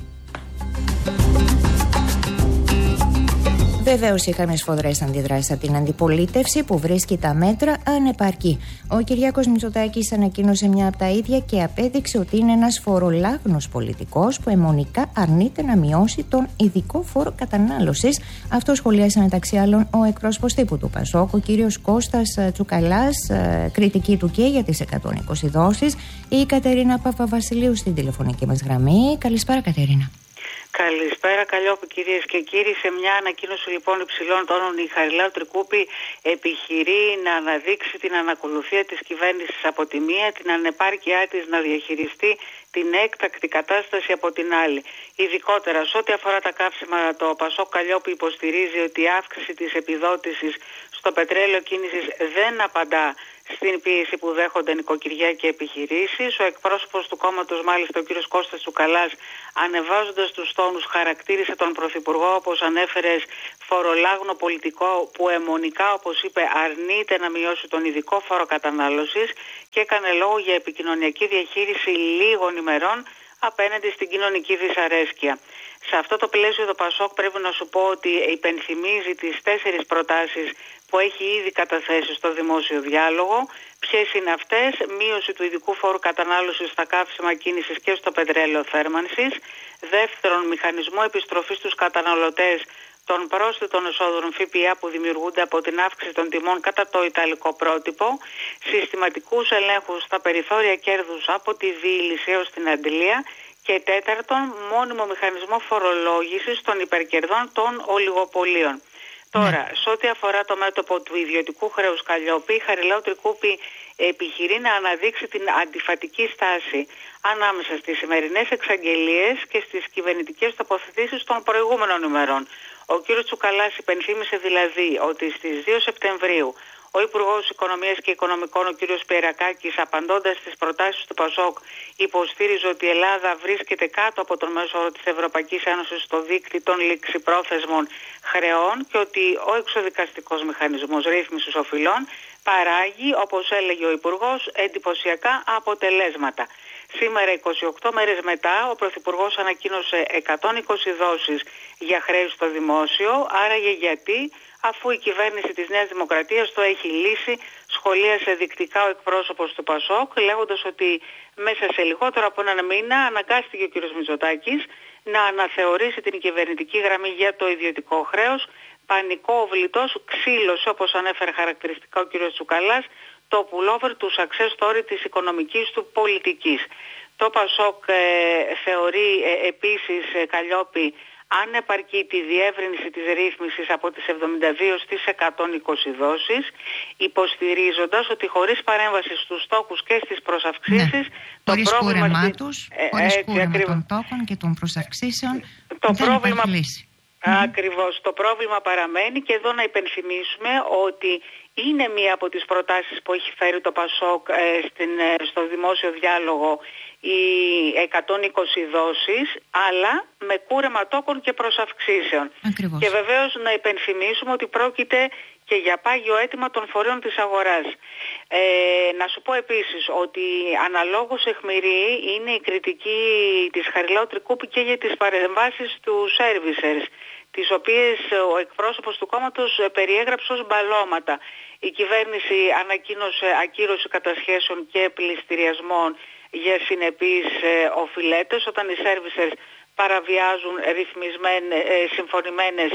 Βεβαίως, είχαμε σφοδρές αντιδράσεις από την αντιπολίτευση που βρίσκει τα μέτρα ανεπαρκή. Ο Κυριάκος Μητσοτάκης ανακοίνωσε μια από τα ίδια και απέδειξε ότι είναι ένας φορολάγνος πολιτικός που αιμονικά αρνείται να μειώσει τον ειδικό φόρο κατανάλωσης. Αυτό σχολίασε μεταξύ άλλων ο εκπρόσωπος τύπου του Πασόκ, ο κύριος Κώστας Τσουκαλάς, κριτική του και για τις εκατόν είκοσι δόσεις. Η Κατερίνα Παπαβασιλείου στην τηλεφωνική μας γραμμή. Καλησπέρα, Κατερίνα. Καλησπέρα, Καλλιόπη, κυρίες και κύριοι. Σε μια ανακοίνωση λοιπόν υψηλών τόνων, η Χαριλάου Τρικούπη επιχειρεί να αναδείξει την ανακολουθία της κυβέρνησης από τη μία, την ανεπάρκειά της να διαχειριστεί την έκτακτη κατάσταση από την άλλη. Ειδικότερα, σε ό,τι αφορά τα καύσιμα, το Πασόκ, Καλλιόπη, υποστηρίζει ότι η αύξηση της επιδότησης στο πετρέλαιο κίνησης δεν απαντά στην πίεση που δέχονται νοικοκυριά και επιχειρήσεις. Ο εκπρόσωπος του κόμματος, μάλιστα, ο κ. Κώστας Τσουκαλάς, ανεβάζοντας τους τόνους, χαρακτήρισε τον Πρωθυπουργό, όπως ανέφερες, φορολάγνο πολιτικό που αιμονικά, όπως είπε, αρνείται να μειώσει τον ειδικό φόρο κατανάλωσης και έκανε λόγο για επικοινωνιακή διαχείριση λίγων ημερών απέναντι στην κοινωνική δυσαρέσκεια. Σε αυτό το πλαίσιο το Πασόκ, πρέπει να σου πω ότι υπενθυμίζει τις τέσσερις προτάσεις που έχει ήδη καταθέσει στο δημόσιο διάλογο. Ποιες είναι αυτές? Μείωση του ειδικού φόρου κατανάλωσης στα καύσιμα κίνησης και στο πετρέλαιο θέρμανσης. Δεύτερον, μηχανισμό επιστροφής στους καταναλωτές των πρόσθετων εσόδων ΦΠΑ που δημιουργούνται από την αύξηση των τιμών κατά το ιταλικό πρότυπο. Συστηματικούς ελέγχους στα περιθώρια κέρδους από τη διήλυση έως την αντιλία. Και τέταρτον, μόνιμο μηχανισμό φορολόγησης των υπερκερδών των ολιγοπολίων. Τώρα, σε ό,τι αφορά το μέτωπο του ιδιωτικού χρέους, Καλλιόπη, η Χαριλάου Τρικούπη επιχειρεί να αναδείξει την αντιφατική στάση ανάμεσα στις σημερινές εξαγγελίες και στις κυβερνητικές τοποθετήσεις των προηγούμενων ημερών. Ο κ. Τσουκαλάς υπενθύμησε δηλαδή ότι στις δύο Σεπτεμβρίου ο Υπουργός Οικονομίας και Οικονομικών, ο κ. Σπυρακάκης, απαντώντας στις προτάσεις του Πασόκ, υποστήριζε ότι η Ελλάδα βρίσκεται κάτω από τον μέσο όρο της Ευρωπαϊκής Ένωσης στο δίκτυο των ληξιπρόθεσμων χρεών και ότι ο εξοδικαστικός μηχανισμός ρύθμισης οφειλών παράγει, όπως έλεγε ο Υπουργός, εντυπωσιακά αποτελέσματα. Σήμερα, είκοσι οκτώ μέρες μετά, ο Πρωθυπουργός ανακοίνωσε εκατόν είκοσι δόσεις για χρέη στο δημόσιο, άραγε γιατί, αφού η κυβέρνηση της Νέας Δημοκρατίας το έχει λύσει, σχολίασε δεικτικά ο εκπρόσωπος του Πασόκ, λέγοντας ότι μέσα σε λιγότερο από έναν μήνα αναγκάστηκε ο κ. Μητσοτάκης να αναθεωρήσει την κυβερνητική γραμμή για το ιδιωτικό χρέος. Πανικό βλητός, ξύλωσε, όπως ανέφερε χαρακτηριστικά ο κ. Τσουκαλάς, το pullover του success story της οικονομικής του πολιτικής. Το Πασόκ ε, θεωρεί ε, επίσης, ε, Καλλιόπη, αν επαρκεί τη διεύρυνση της ρύθμισης από τις εβδομήντα δύο στις εκατόν είκοσι δόσεις, υποστηρίζοντας ότι χωρίς παρέμβαση στους τόκους και στις προσαυξήσεις, ναι. το χωρίς πρόβλημα κούρεμά τους, ε, χωρίς έτσι, κούρεμα ακριβώς, των τόκων και των προσαυξήσεων, το δεν πρόβλημα, υπάρχει λύση. Ακριβώς, το πρόβλημα παραμένει και εδώ να υπενθυμίσουμε ότι είναι μία από τις προτάσεις που έχει φέρει το Πασόκ ε, στην, ε, στο δημόσιο διάλογο οι εκατόν είκοσι δόσεις, αλλά με κούρεμα τόκων και προσαυξήσεων. Ακριβώς. Και βεβαίως να υπενθυμίσουμε ότι πρόκειται και για πάγιο αίτημα των φορέων της αγοράς. Ε, να σου πω επίσης ότι αναλόγως αιχμηρή είναι η κριτική της Χαριλάου Τρικούπη και για τις παρεμβάσεις του servicers, τις οποίες ο εκπρόσωπος του κόμματος περιέγραψε ως μπαλώματα. Η κυβέρνηση ανακοίνωσε ακύρωση κατασχέσεων και πληστηριασμών για συνεπείς ε, οφειλέτες, όταν οι servicers παραβιάζουν ρυθμισμένες, ε, συμφωνημένες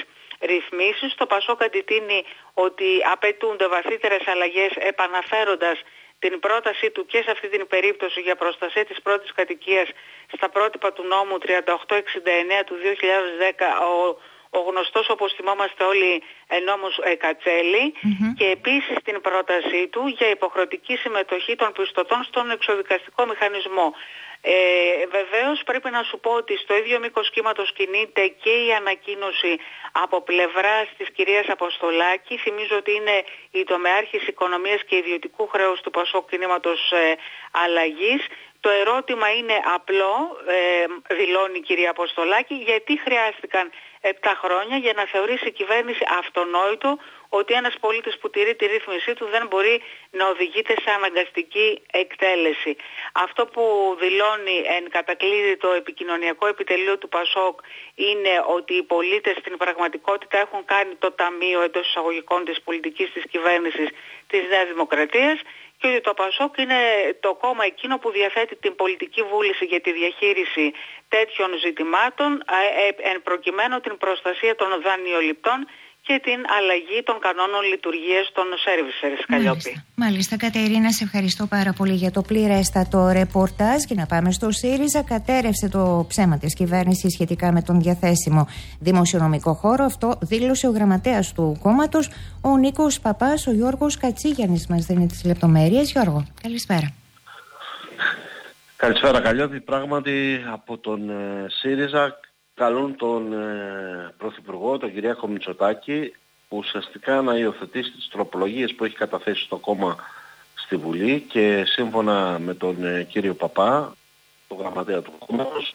ρυθμίσεις. Το Πασόκ αντιτείνει ότι απαιτούνται βαθύτερες αλλαγές, επαναφέροντας την πρότασή του και σε αυτή την περίπτωση για προστασία της πρώτης κατοικίας στα πρότυπα του νόμου τριάντα οκτώ εξήντα εννέα του δύο χιλιάδες δέκα, ο, ο γνωστός, όπως θυμόμαστε όλοι, νόμος ε, Κατσέλη, mm-hmm. και επίσης την πρότασή του για υποχρεωτική συμμετοχή των πιστωτών στον εξοδικαστικό μηχανισμό. Ε, βεβαίως πρέπει να σου πω ότι στο ίδιο μήκος κύματος κινείται και η ανακοίνωση από πλευράς της κυρίας Αποστολάκη. Θυμίζω ότι είναι η τομεάρχης οικονομίας και ιδιωτικού χρέους του Πασόκ Κινήματος ε, Αλλαγής. Το ερώτημα είναι απλό, ε, δηλώνει η κυρία Αποστολάκη, γιατί χρειάστηκαν επτά χρόνια για να θεωρήσει η κυβέρνηση αυτονόητο ότι ένας πολίτης που τηρεί τη ρύθμισή του δεν μπορεί να οδηγείται σε αναγκαστική εκτέλεση. Αυτό που δηλώνει εν κατακλείδη το επικοινωνιακό επιτελείο του Πασόκ είναι ότι οι πολίτες στην πραγματικότητα έχουν κάνει το ταμείο εντός εισαγωγικών της πολιτικής της κυβέρνησης της Νέας Δημοκρατίας και ότι το Πασόκ είναι το κόμμα εκείνο που διαθέτει την πολιτική βούληση για τη διαχείριση τέτοιων ζητημάτων, εν προκειμένου την προστασία των δανειοληπτών και την αλλαγή των κανόνων λειτουργίας των services, Καλλιόπη. Μάλιστα, Κατερίνα, σε ευχαριστώ πάρα πολύ για το πληρέστατο ρεπορτάζ. Και να πάμε στο ΣΥΡΙΖΑ. Κατέρευσε το ψέμα της κυβέρνησης σχετικά με τον διαθέσιμο δημοσιονομικό χώρο. Αυτό δήλωσε ο γραμματέας του κόμματος, ο Νίκος Παπάς. Ο Γιώργος Κατσίγιαννης μας δίνει τις λεπτομέρειες. Γιώργο, καλησπέρα. Καλησπέρα, Καλλιόπη. Πράγματι, από τον ε, ΣΥΡΙΖΑ καλούν τον ε, Πρωθυπουργό, τον Κυριάκο Μητσοτάκη, ουσιαστικά να υιοθετήσει τις τροπολογίες που έχει καταθέσει το κόμμα στη Βουλή και σύμφωνα με τον ε, κύριο Παπά, τον γραμματέα του κόμματος,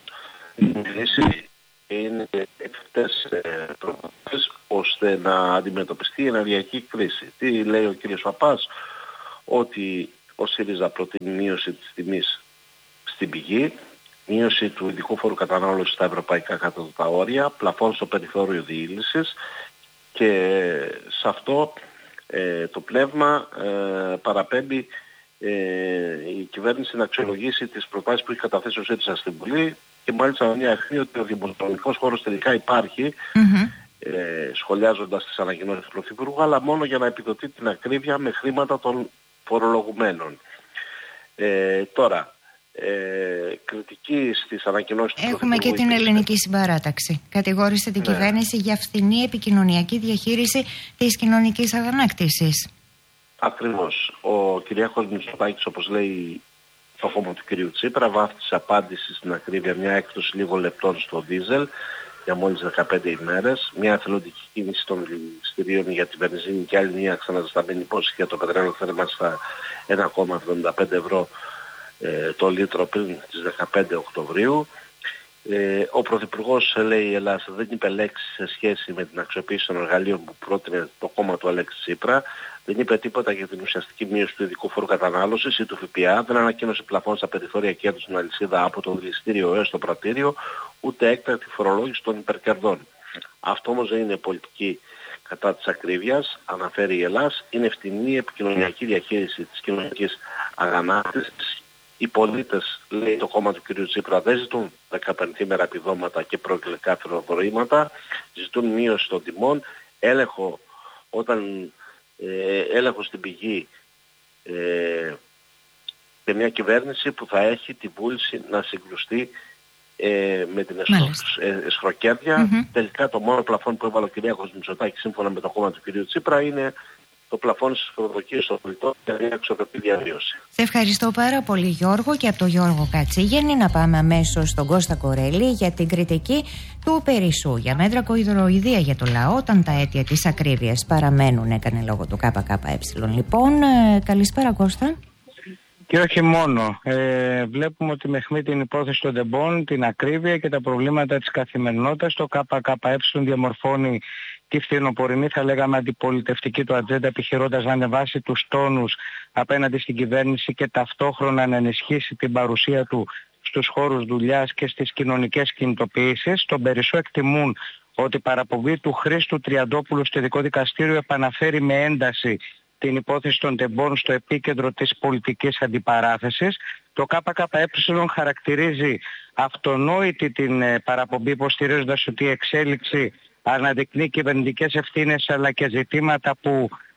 είναι εφικτές ε, τροπολογίες ώστε να αντιμετωπιστεί η ενεργειακή κρίση. Τι λέει ο κύριος Παπάς? Ότι ο ΣΥΡΙΖΑ προτείνει μείωση της τιμής στην πηγή, μείωση του ειδικού φόρου κατανάλωσης στα ευρωπαϊκά κατώτατα όρια, πλαφόν στο περιθώριο διήλυσης και σε αυτό ε, το πνεύμα ε, παραπέμπει ε, η κυβέρνηση να αξιολογήσει τις προτάσεις που έχει καταθέσει ο ΣΥΡΙΖΑ στην Βουλή και μάλιστα μια αιχμή ότι ο δημοσιονομικός χώρος τελικά υπάρχει, mm-hmm. ε, σχολιάζοντας τις ανακοινώσεις του Πρωθυπουργού, αλλά μόνο για να επιδοτεί την ακρίβεια με χρήματα των φορολογουμένων. Ε, τώρα, Ε, κριτική στις ανακοινώσεις του Έχουμε και την ελληνική συμπαράταξη. Κατηγόρησε την ναι. κυβέρνηση για φθηνή επικοινωνιακή διαχείριση της κοινωνικής αγανάκτησης. Ακριβώς. Ο Κυριάκος Μητσοτάκης, όπως λέει το κόμμα του κυρίου Τσίπρα, βάφτισε απάντηση στην ακρίβεια μια έκπτωση λίγων λεπτών στο δίζελ για μόλις δεκαπέντε ημέρες, μια εθελοντική κίνηση των ληστηρίων για την βενζίνη και άλλη μια ξαναζεσταμένη υπόσχεση για το πετρέλαιο θέρμα στα ένα κόμμα εβδομήντα πέντε ευρώ το λίτρο πριν τις δεκαπέντε Οκτωβρίου. Ε, ο Πρωθυπουργός, λέει η Ελλάδα, δεν είπε λέξη σε σχέση με την αξιοποίηση των εργαλείων που πρότεινε το κόμμα του Αλέξη Τσίπρα. Δεν είπε τίποτα για την ουσιαστική μείωση του ειδικού φόρου κατανάλωσης ή του ΦΠΑ. Δεν ανακοίνωσε πλαφόν στα περιθώρια κέρδους στην αλυσίδα από το δηληστήριο έως το πρατήριο, ούτε έκτακτη φορολόγηση των υπερκερδών. Αυτό όμως δεν είναι πολιτική κατά της ακρίβειας, αναφέρει η Ελλάδα. Είναι φτηνή επικοινωνιακή διαχείριση της κοινωνικής αγανάκτησης. Οι πολίτες, λέει το κόμμα του κ. Τσίπρα, δεν ζητούν δεκαπενθήμερα επιδόματα και προεκλογικά φροντοϊκά, ζητούν μείωση των τιμών, έλεγχο, όταν, ε, έλεγχο στην πηγή ε, και μια κυβέρνηση που θα έχει την βούληση να συγκρουστεί ε, με την εσχροκέρδεια. Mm-hmm. Τελικά το μόνο πλαφόν που έβαλε ο Κυριάκος Μητσοτάκης σύμφωνα με το κόμμα του κ. Τσίπρα είναι το πλαφόν στις προδοκίες των πολιτών για μια αξιοπρεπή διαβίωση. Σε ευχαριστώ πάρα πολύ, Γιώργο, και από τον Γιώργο Κατσίγιαννη να πάμε αμέσως στον Κώστα Κορέλη για την κριτική του Περισσού για μέτρα κοϊδροειδεία για το λαό όταν τα αίτια της ακρίβειας παραμένουν. Έκανε λόγο του ΚΚΕ. Λοιπόν, ε, καλησπέρα, Κώστα. Και όχι μόνο. Ε, βλέπουμε ότι με αιχμή την υπόθεση των τεμπών, την ακρίβεια και τα προβλήματα της καθημερινότητας, το ΚΚΕ διαμορφώνει τη φθινοπορεινή, θα λέγαμε, αντιπολιτευτική του ατζέντα, επιχειρώντας να ανεβάσει τους τόνους απέναντι στην κυβέρνηση και ταυτόχρονα να ενισχύσει την παρουσία του στους χώρους δουλειάς και στις κοινωνικές κινητοποιήσεις. Στον Περισσό εκτιμούν ότι η παραπομπή του Χρήστου Τριαντόπουλου στο ειδικό δικαστήριο επαναφέρει με ένταση την υπόθεση των τεμπών στο επίκεντρο της πολιτικής αντιπαράθεσης. Το ΚΚΕ χαρακτηρίζει αυτονόητη την παραπομπή, υποστηρίζοντας ότι η εξέλιξη αναδεικνύει κυβερνητικές ευθύνες αλλά και ζητήματα που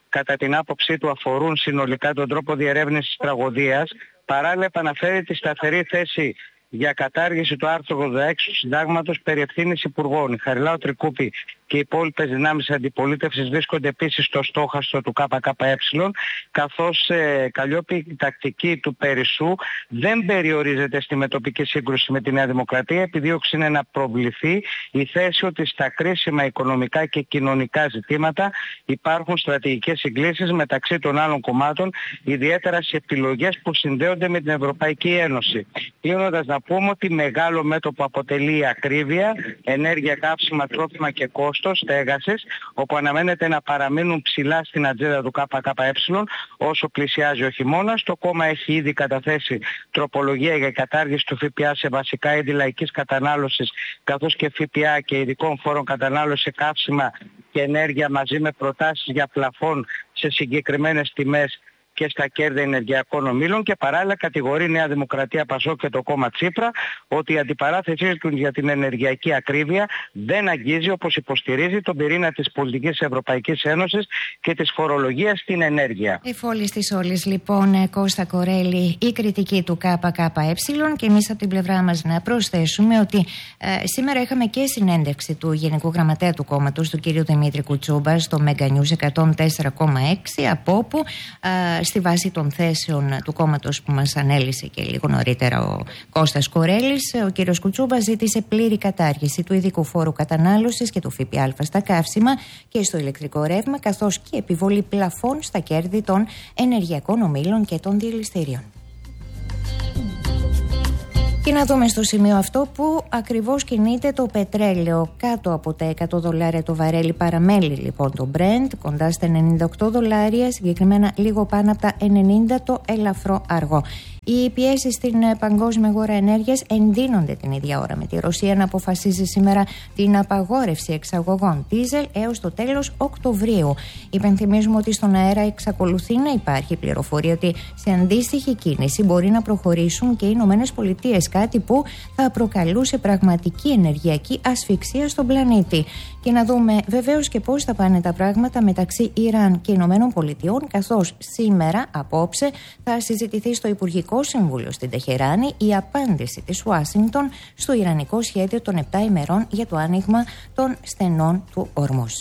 κατά την άποψή του αφορούν συνολικά τον τρόπο διερεύνησης τραγωδίας. Παράλληλα επαναφέρει τη σταθερή θέση για κατάργηση του άρθρου ογδόντα έξι του Συντάγματος περί ευθύνης υπουργών. Η Χαριλάου Τρικούπη και οι υπόλοιπες δυνάμεις αντιπολίτευσης βρίσκονται επίσης στο στόχαστρο του ΚΚΕ, καθώς ε, Καλλιόπη η τακτική του Περισσού δεν περιορίζεται στη μετοπική σύγκρουση με τη Νέα Δημοκρατία. Επιδίωξη είναι να προβληθεί η θέση ότι στα κρίσιμα οικονομικά και κοινωνικά ζητήματα υπάρχουν στρατηγικές συγκλήσεις μεταξύ των άλλων κομμάτων, ιδιαίτερα σε επιλογές που συνδέονται με την Ευρωπαϊκή Ένωση. Κλείνοντας, να πούμε ότι μεγάλο μέτωπο αποτελεί η ακρίβεια, ενέργεια, καύσιμα, τρόφιμα και κόστος στέγασης, όπου αναμένεται να παραμείνουν ψηλά στην ατζέντα του ΚΚΕ όσο πλησιάζει ο χειμώνας. Το κόμμα έχει ήδη καταθέσει τροπολογία για κατάργηση του ΦΠΑ σε βασικά είδη λαϊκής κατανάλωσης, καθώς και ΦΠΑ και ειδικών φόρων κατανάλωσης σε καύσιμα και ενέργεια, μαζί με προτάσεις για πλαφόν σε συγκεκριμένες τιμές και στα κέρδη ενεργειακών ομίλων, και παράλληλα κατηγορεί η Νέα Δημοκρατία, Πασόκ και το κόμμα Τσίπρα ότι η αντιπαράθεσή του για την ενεργειακή ακρίβεια δεν αγγίζει, όπως υποστηρίζει, τον πυρήνα της πολιτικής Ευρωπαϊκής Ένωσης και της φορολογίας στην ενέργεια. Εφόλης της όλης, λοιπόν, Κώστα Κορέλη, η κριτική του ΚΚΕ, και εμείς από την πλευρά μας να προσθέσουμε ότι ε, σήμερα είχαμε και συνέντευξη του Γενικού Γραμματέα του κόμματος, του κ. Δημήτρη Κουτσούμπα, στο Mega News εκατόν τέσσερα κόμμα έξι, από όπου ε, στη βάση των θέσεων του κόμματος που μας ανέλησε και λίγο νωρίτερα ο Κώστας Κορέλης, ο κύριος Κουτσούμπας ζήτησε πλήρη κατάργηση του ειδικού φόρου κατανάλωσης και του ΦΠΑ στα καύσιμα και στο ηλεκτρικό ρεύμα, καθώς και επιβολή πλαφών στα κέρδη των ενεργειακών ομίλων και των διελιστήριων. Και να δούμε στο σημείο αυτό που ακριβώς κινείται το πετρέλαιο. Κάτω από τα εκατό δολάρια το βαρέλι παραμένει λοιπόν το Brent, κοντά στα ενενήντα οκτώ δολάρια, συγκεκριμένα λίγο πάνω από τα ενενήντα το ελαφρό αργό. Οι πιέσεις στην παγκόσμια αγορά ενέργειας εντείνονται την ίδια ώρα, με τη Ρωσία να αποφασίζει σήμερα την απαγόρευση εξαγωγών δίζελ έως το τέλος Οκτωβρίου. Υπενθυμίζουμε ότι στον αέρα εξακολουθεί να υπάρχει πληροφορία ότι σε αντίστοιχη κίνηση μπορεί να προχωρήσουν και οι Ηνωμένες Πολιτείες, κάτι που θα προκαλούσε πραγματική ενεργειακή ασφυξία στον πλανήτη. Και να δούμε βεβαίως και πώς θα πάνε τα πράγματα μεταξύ Ιράν και Ηνωμένων Πολιτειών, καθώς σήμερα, απόψε, θα συζητηθεί στο Υπουργικό Συμβούλιο στην Τεχεράνη η απάντηση της Ουάσιγκτον στο ιρανικό σχέδιο των επτά ημερών για το άνοιγμα των στενών του Ορμούς.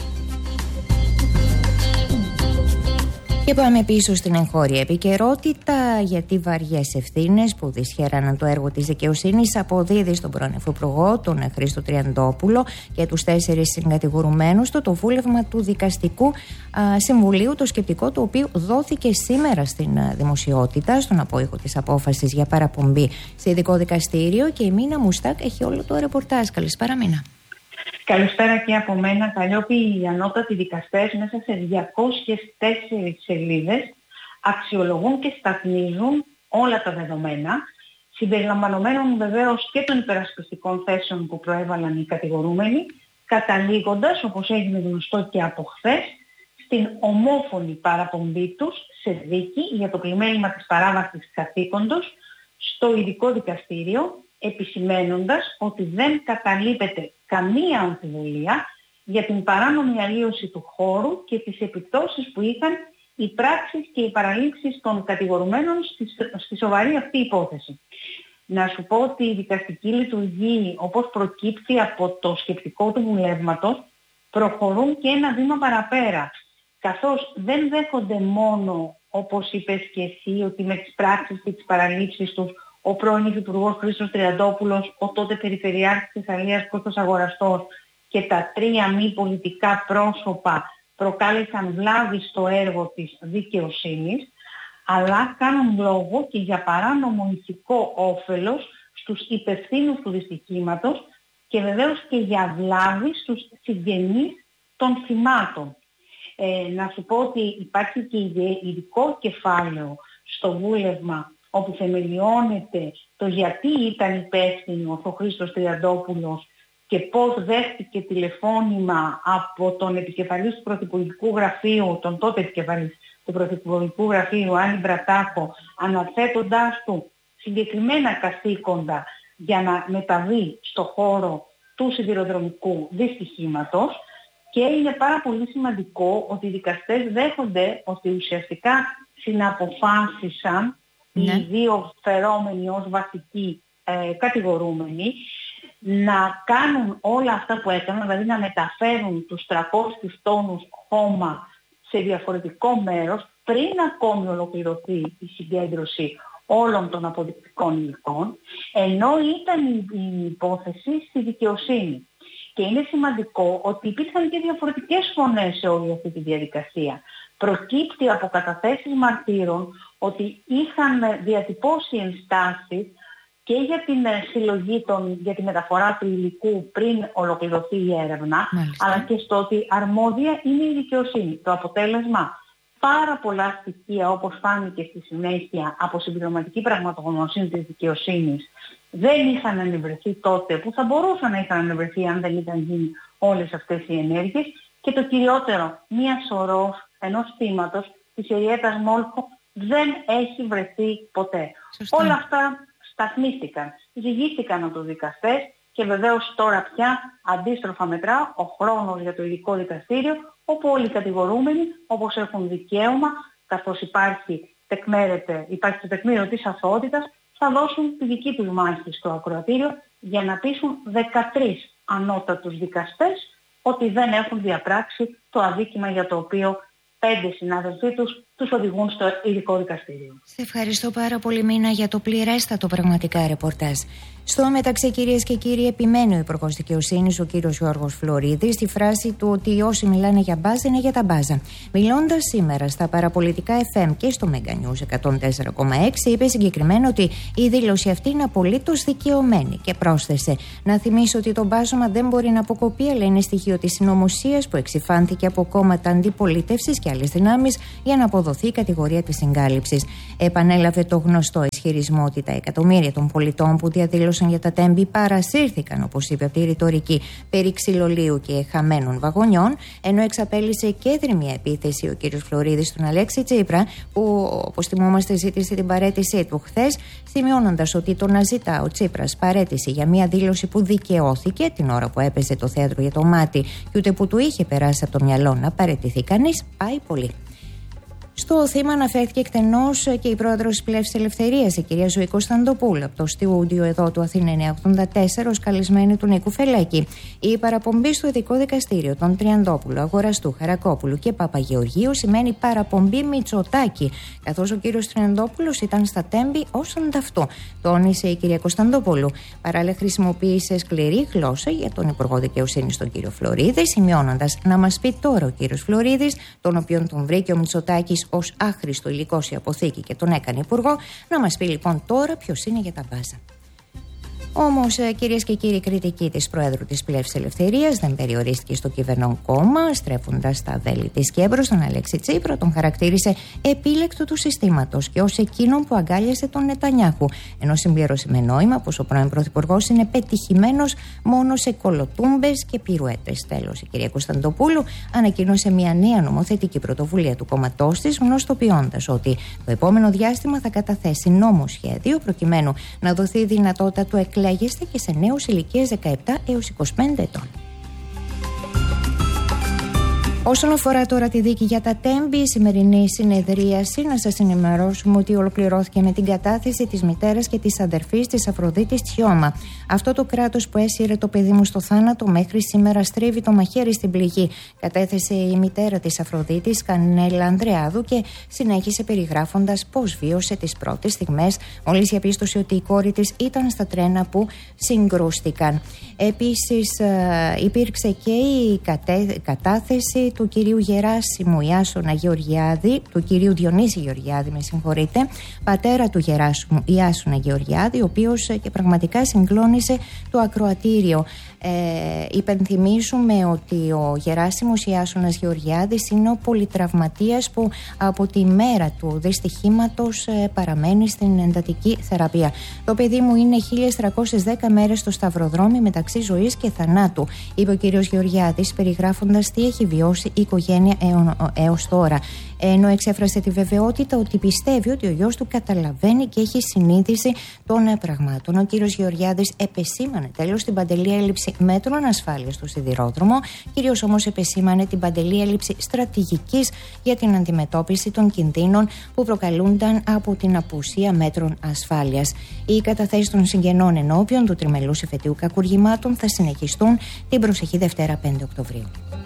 Και πάμε πίσω στην εγχώρια επικαιρότητα, γιατί βαριές ευθύνες που δυσχέραναν το έργο της δικαιοσύνης αποδίδει στον πρώην Υφυπουργό, τον Χρήστο Τριαντόπουλο, και τους τέσσερις συγκατηγορουμένους του το βούλευμα του Δικαστικού α, Συμβουλίου, το σκεπτικό του οποίου δόθηκε σήμερα στην α, δημοσιότητα, στον απόϊχο της απόφασης για παραπομπή σε ειδικό δικαστήριο. Και η Μίνα Μουστάκ έχει όλο το ρεπορτάζ. Καλησπέρα, Μίνα. Καλησπέρα και από μένα. Καλλιόπη, οι ανώτατοι δικαστές μέσα σε διακόσιες τέσσερις σελίδες αξιολογούν και σταθμίζουν όλα τα δεδομένα, συμπεριλαμβανομένων βεβαίως και των υπερασπιστικών θέσεων που προέβαλαν οι κατηγορούμενοι, καταλήγοντας, όπως έγινε γνωστό και από χθες, στην ομόφωνη παραπομπή τους σε δίκη για το πλημέλημα της παράβασης καθήκοντος στο ειδικό δικαστήριο, επισημένοντας ότι δεν καταλείπεται καμία αμφιβολία για την παράνομη αλλίωση του χώρου και τις επιπτώσεις που είχαν οι πράξεις και οι παραλήψεις των κατηγορουμένων στη, στη σοβαρή αυτή υπόθεση. Να σου πω ότι η δικαστική λειτουργία, όπως προκύπτει από το σκεπτικό του βουλεύματος, προχωρούν και ένα βήμα παραπέρα, καθώς δεν δέχονται μόνο, όπως είπες και εσύ, ότι με τις πράξεις και τις παραλήψεις τους ο πρώην Υφυπουργός Χρήστος Τριαντόπουλος, ο τότε Περιφερειάρχης της Θεσσαλίας Κώστας Αγοραστός και τα τρία μη πολιτικά πρόσωπα προκάλεσαν βλάβη στο έργο της δικαιοσύνης, αλλά κάνουν λόγο και για παράνομο ηθικό όφελος στους υπευθύνους του δυστυχήματος και βεβαίως και για βλάβη στους συγγενείς των θυμάτων. Ε, να σου πω ότι υπάρχει και ειδικό κεφάλαιο στο βούλευμα όπου θεμελιώνεται το γιατί ήταν υπεύθυνος ο Χρήστος Τριαντόπουλος και πώς δέχτηκε τηλεφώνημα από τον επικεφαλής του Πρωθυπουργικού Γραφείου, τον τότε επικεφαλής του Πρωθυπουργικού Γραφείου, Άννη Μπρατάκο, αναθέτοντάς του συγκεκριμένα καθήκοντα για να μεταβεί στο χώρο του σιδηροδρομικού δυστυχήματος. Και είναι πάρα πολύ σημαντικό ότι οι δικαστές δέχονται ότι ουσιαστικά συναποφάσισαν ναι. οι δύο φερόμενοι ως βασικοί ε, κατηγορούμενοι να κάνουν όλα αυτά που έκαναν, δηλαδή να μεταφέρουν τους τριακόσιους τόνους χώμα σε διαφορετικό μέρος πριν ακόμη ολοκληρωθεί η συγκέντρωση όλων των αποδεικτικών υλικών, ενώ ήταν η, η υπόθεση στη δικαιοσύνη. Και είναι σημαντικό ότι υπήρχαν και διαφορετικές φωνές σε όλη αυτή τη διαδικασία. Προκύπτει από καταθέσεις μαρτύρων ότι είχαν διατυπώσει ενστάσεις και για την συλλογή των, για τη μεταφορά του υλικού πριν ολοκληρωθεί η έρευνα, μάλιστα, αλλά και στο ότι αρμόδια είναι η δικαιοσύνη. Το αποτέλεσμα, πάρα πολλά στοιχεία, όπως φάνηκε στη συνέχεια από συμπληρωματική πραγματογνωμοσύνη της δικαιοσύνης, δεν είχαν ανεβρεθεί τότε, που θα μπορούσαν να είχαν ανεβρεθεί αν δεν ήταν γίνει όλες αυτές οι ενέργειες. Και το κυριότερο, μία σωρός ενός θύματος της Henrietta Smolko δεν έχει βρεθεί ποτέ. Σωστά. Όλα αυτά σταθμίστηκαν, ζυγίστηκαν από τους δικαστές και βεβαίως τώρα πια αντίστροφα μετρά ο χρόνος για το ειδικό δικαστήριο, όπου όλοι οι κατηγορούμενοι, όπως έχουν δικαίωμα, καθώς υπάρχει, τεκμέρεται, υπάρχει το τεκμήριο της αθωότητας, θα δώσουν τη δική τους μάχη στο ακροατήριο για να πείσουν δεκατρείς ανώτατους δικαστές ότι δεν έχουν διαπράξει το αδίκημα για το οποίο πέντε συνάδελφοί τους τους οδηγούν στο ειδικό δικαστήριο. Σε ευχαριστώ πάρα πολύ, Μίνα, για το πληρέστατο πραγματικά ρεπορτάζ. Στο μεταξύ, κυρίες και κύριοι, επιμένει ο Υπουργός Δικαιοσύνης, ο κύριος Γιώργος Φλωρίδης, στη φράση του ότι όσοι μιλάνε για μπάζα είναι για τα μπάζα. Μιλώντας σήμερα στα παραπολιτικά εφ εμ και στο Mega News εκατόν τέσσερα κόμμα έξι, είπε συγκεκριμένα ότι η δήλωση αυτή είναι απολύτως δικαιωμένη και πρόσθεσε: να θυμίσω ότι το μπάζωμα δεν μπορεί να αποκοπεί, αλλά είναι στοιχείο της συνωμοσίας που εξυφάνθηκε από κόμματα αντιπολίτευσης και άλλες δυνάμεις για να αποδοθεί η κατηγορία της συγκάλυψης. Επανέλαβε το γνωστό ισχυρισμό ότι τα εκατομμύρια των πολιτών που διαδήλωσαν για τα τέμπη παρασύρθηκαν, όπως είπε, από τη ρητορική περί ξυλολίου και χαμένων βαγονιών, ενώ εξαπέλυσε και δρυμία επίθεση ο κ. Φλωρίδης στον Αλέξη Τσίπρα, που, όπως θυμόμαστε, ζήτησε την παραίτησή του χθες, σημειώνοντας ότι το να ζητά ο Τσίπρας παραίτηση για μια δήλωση που δικαιώθηκε την ώρα που έπαιζε το θέατρο για το μάτι και ούτε που του είχε περάσει από το μυαλό να παραιτηθεί κανείς, πάει πολύ. Στο θύμα αναφέρθηκε εκτενώς και η πρόεδρος της Πλεύσης Ελευθερίας, η κυρία Ζωή Κωνσταντοπούλου, από το στούντιο εδώ του Αθήνα εννιακόσια ογδόντα τέσσερα, ως καλεσμένη του Νίκου Φελέκη. Η παραπομπή στο ειδικό δικαστήριο των Τριαντόπουλου, Αγοραστού, Χαρακόπουλου και Παπαγεωργίου σημαίνει παραπομπή Μητσοτάκη, καθώς ο κύριος Τριαντόπουλος ήταν στα τέμπη ως ανταυτού, τόνισε η κυρία Κωνσταντοπούλου. Παράλληλα, χρησιμοποίησε σκληρή γλώσσα για τον Υπουργό Δικαιοσύνης, τον κύριο Φλωρίδη, σημειώνοντας: να μας πει τώρα ο κύριος Φλωρίδης, τον οποίον τον βρήκε ο Μητσοτάκης ως άχρηστο υλικό σε αποθήκη και τον έκανε υπουργό, να μας πει λοιπόν τώρα ποιος είναι για τα μπάζα. Όμως, κυρίες και κύριοι, η κριτική της Προέδρου της Πλεύσης Ελευθερίας δεν περιορίστηκε στο κυβερνών κόμμα. Στρέφοντας τα βέλη της και προς τον Αλέξη Τσίπρα, τον χαρακτήρισε επίλεκτο του συστήματος και ως εκείνον που αγκάλιασε τον Νετανιάχου. Ενώ συμπλήρωσε με νόημα πως ο πρώην Πρωθυπουργός είναι πετυχημένος μόνο σε κολοτούμπες και πυρουέτες. Τέλος, η κυρία Κωνσταντοπούλου ανακοίνωσε μια νέα νομοθετική πρωτοβουλία του κόμματός της, γνωστοποιώντας ότι το επόμενο διάστημα θα καταθέσει νόμοσχέδιο προκειμένου να δοθεί δυνατότητα του εκλέγεστε και σε νέους ηλικίες δεκαεπτά έως είκοσι πέντε ετών. Όσον αφορά τώρα τη δίκη για τα τέμπη, η σημερινή συνεδρίαση, να σας ενημερώσουμε ότι ολοκληρώθηκε με την κατάθεση της μητέρας και της αδερφής της Αφροδίτης Τσιώμα. Αυτό το κράτος που έσυρε το παιδί μου στο θάνατο μέχρι σήμερα στρίβει το μαχαίρι στην πληγή, κατέθεσε η μητέρα της Αφροδίτης, Κανέλα Ανδρεάδου, και συνέχισε περιγράφοντας πώς βίωσε τις πρώτες στιγμές μόλις διαπίστωσε ότι η κόρη της ήταν στα τρένα που συγκρούστηκαν. Επίσης, υπήρξε και η κατάθεση του κυρίου Γεράσιμου Ιάσονα Γεωργιάδη, του κυρίου Διονύση Γεωργιάδη, με συγχωρείτε, πατέρα του Γεράσιμου Ιάσονα Γεωργιάδη, ο οποίος και πραγματικά συγκλώνησε το ακροατήριο. Ε, υπενθυμίζουμε ότι ο Γεράσιμος Ιάσονας Γεωργιάδης είναι ο πολυτραυματίας που από τη μέρα του δυστυχήματος ε, παραμένει στην εντατική θεραπεία. Το παιδί μου είναι χίλιες τριακόσιες δέκα μέρες στο σταυροδρόμι μεταξύ ζωής και θανάτου, είπε ο κύριος Γεωργιάδης, περιγράφοντας τι έχει βιώσει η οικογένεια έως τώρα. Ενώ εξέφρασε τη βεβαιότητα ότι πιστεύει ότι ο γιος του καταλαβαίνει και έχει συνείδηση των πραγμάτων. Ο κύριος Γεωργιάδης επεσήμανε τέλος την παντελή έλλειψη μέτρων ασφάλειας στο σιδηρόδρομο, κυρίως όμως επεσήμανε την παντελή έλλειψη στρατηγικής για την αντιμετώπιση των κινδύνων που προκαλούνταν από την απουσία μέτρων ασφάλειας. Οι καταθέσεις των συγγενών ενώπιον του τριμελούς εφετείου κακουργημάτων θα συνεχιστούν την προσεχή Δευτέρα πέντε Οκτωβρίου.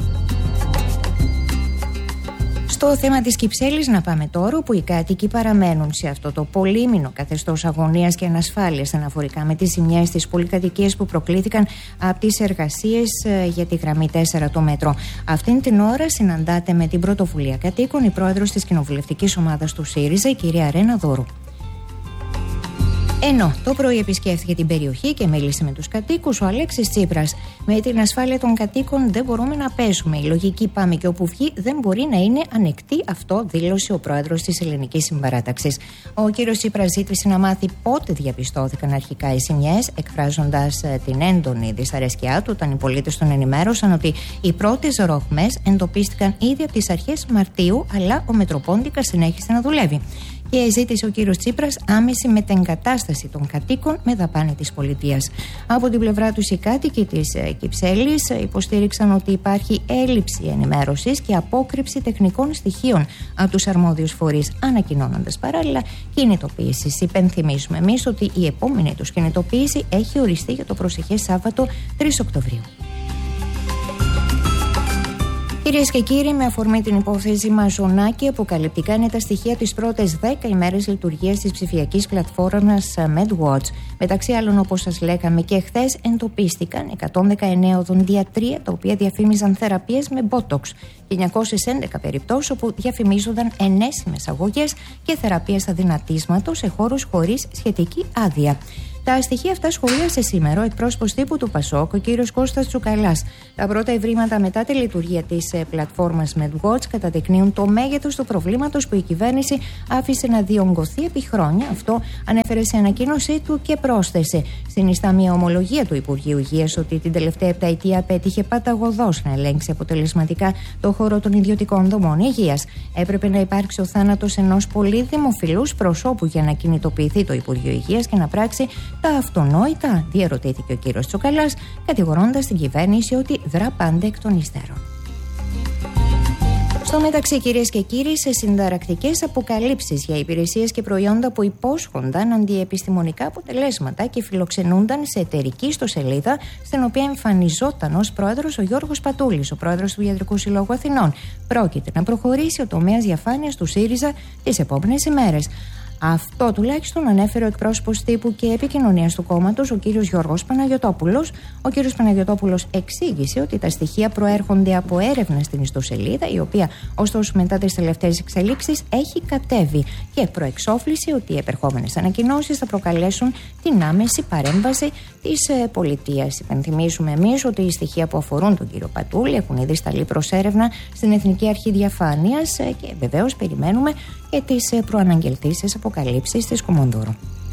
Στο θέμα της Κυψέλης να πάμε τώρα, όπου οι κάτοικοι παραμένουν σε αυτό το πολύμηνο καθεστώς αγωνίας και ανασφάλειας αναφορικά με τις ζημιές στις πολυκατοικίες που προκλήθηκαν από τις εργασίες για τη γραμμή τέσσερα το μέτρο. Αυτήν την ώρα συναντάται με την πρωτοβουλία κατοίκων η πρόεδρος της κοινοβουλευτικής ομάδας του ΣΥΡΙΖΑ, η κυρία Ρένα Δούρου. Ενώ το πρωί επισκέφθηκε την περιοχή και μίλησε με τους κατοίκους ο Αλέξης Τσίπρας. Με την ασφάλεια των κατοίκων δεν μπορούμε να παίζουμε. Η λογική πάμε και όπου βγει δεν μπορεί να είναι ανεκτή. Αυτό δήλωσε ο πρόεδρος της Ελληνικής Συμπαράταξης. Ο κύριος Τσίπρας ζήτησε να μάθει πότε διαπιστώθηκαν αρχικά οι ζημιές, εκφράζοντας την έντονη δυσαρέσκειά του όταν οι πολίτες τον ενημέρωσαν ότι οι πρώτες ρογμές εντοπίστηκαν ήδη από τις αρχές Μαρτίου, αλλά ο Μετροπόντικας συνέχισε να δουλεύει. Και ζήτησε ο κύριος Τσίπρας άμεση μετεγκατάσταση των κατοίκων με δαπάνη της πολιτείας. Από την πλευρά τους οι κάτοικοι της Κυψέλης υποστήριξαν ότι υπάρχει έλλειψη ενημέρωσης και απόκρυψη τεχνικών στοιχείων από τους αρμόδιους φορείς, ανακοινώνοντας παράλληλα κινητοποίησης. Υπενθυμίζουμε εμείς ότι η επόμενη τους κινητοποίηση έχει οριστεί για το προσεχές Σάββατο τρεις Οκτωβρίου. Κυρίες και κύριοι, με αφορμή την υπόθεση Μαζονάκη, αποκαλυπτικά είναι τα στοιχεία τις πρώτες δέκα ημέρες λειτουργίας της ψηφιακής πλατφόρμας MedWatch. Μεταξύ άλλων, όπως σας λέγαμε και χθες, εντοπίστηκαν εκατόν δεκαεννέα οδοντιατρία τα οποία διαφήμιζαν θεραπείες με Botox και εννιακόσιες έντεκα περιπτώσεις όπου διαφημίζονταν ενέσιμες αγωγές και θεραπείες αδυνατίσματος σε χώρους χωρίς σχετική άδεια. Τα στοιχεία αυτά σχολίασε σήμερα ο εκπρόσωπος τύπου του ΠΑΣΟΚ, ο κύριος Κώστας Τσουκαλάς. Τα πρώτα ευρήματα μετά τη λειτουργία της πλατφόρμας MedWatch καταδεικνύουν το μέγεθος του προβλήματος που η κυβέρνηση άφησε να διονγκωθεί επί χρόνια. Αυτό ανέφερε σε ανακοίνωσή του και πρόσθεσε. Συνιστά μια ομολογία του Υπουργείου Υγείας ότι την τελευταία επταετία απέτυχε παταγωδώς να ελέγξει αποτελεσματικά το χώρο των ιδιωτικών δομών υγείας. Έπρεπε να υπάρξει ο θάνατος ενός πολύ δημοφιλούς προσώπου για να κινητοποιηθεί το Υπουργείο Υγείας και να πράξει τα αυτονόητα, διερωτήθηκε ο κύριος Τσουκαλάς, κατηγορώντας την κυβέρνηση ότι δρά πάντα εκ των υστέρων. Στο μεταξύ, κυρίες και κύριοι, σε συνταρακτικές αποκαλύψεις για υπηρεσίες και προϊόντα που υπόσχονταν αντιεπιστημονικά αποτελέσματα και φιλοξενούνταν σε εταιρική ιστοσελίδα, στην οποία εμφανιζόταν ως πρόεδρος ο Γιώργος Πατούλης, ο πρόεδρος του Ιατρικού Συλλόγου Αθηνών. Πρόκειται να προχωρήσει ο τομέας διαφάνειας του ΣΥΡΙΖΑ τις επόμενες ημέρες. Αυτό τουλάχιστον ανέφερε ο εκπρόσωπος τύπου και επικοινωνίας του κόμματος, ο κύριος Γιώργος Παναγιωτόπουλος. Ο κύριος Παναγιωτόπουλος εξήγησε ότι τα στοιχεία προέρχονται από έρευνα στην ιστοσελίδα, η οποία ωστόσο μετά τις τελευταίες εξελίξεις έχει κατέβει, και προεξόφλησε ότι οι επερχόμενες ανακοινώσεις θα προκαλέσουν την άμεση παρέμβαση της ε, πολιτείας. Υπενθυμίζουμε εμείς ότι οι στοιχεία που αφορούν τον κύριο Πατούλη έχουν ήδη σταλεί προς έρευνα στην Εθνική Αρχή Διαφάνειας ε, και βεβαίως περιμένουμε και τις ε, προαναγγελτήσεις αποκαλύψεις της Κομονδούρου.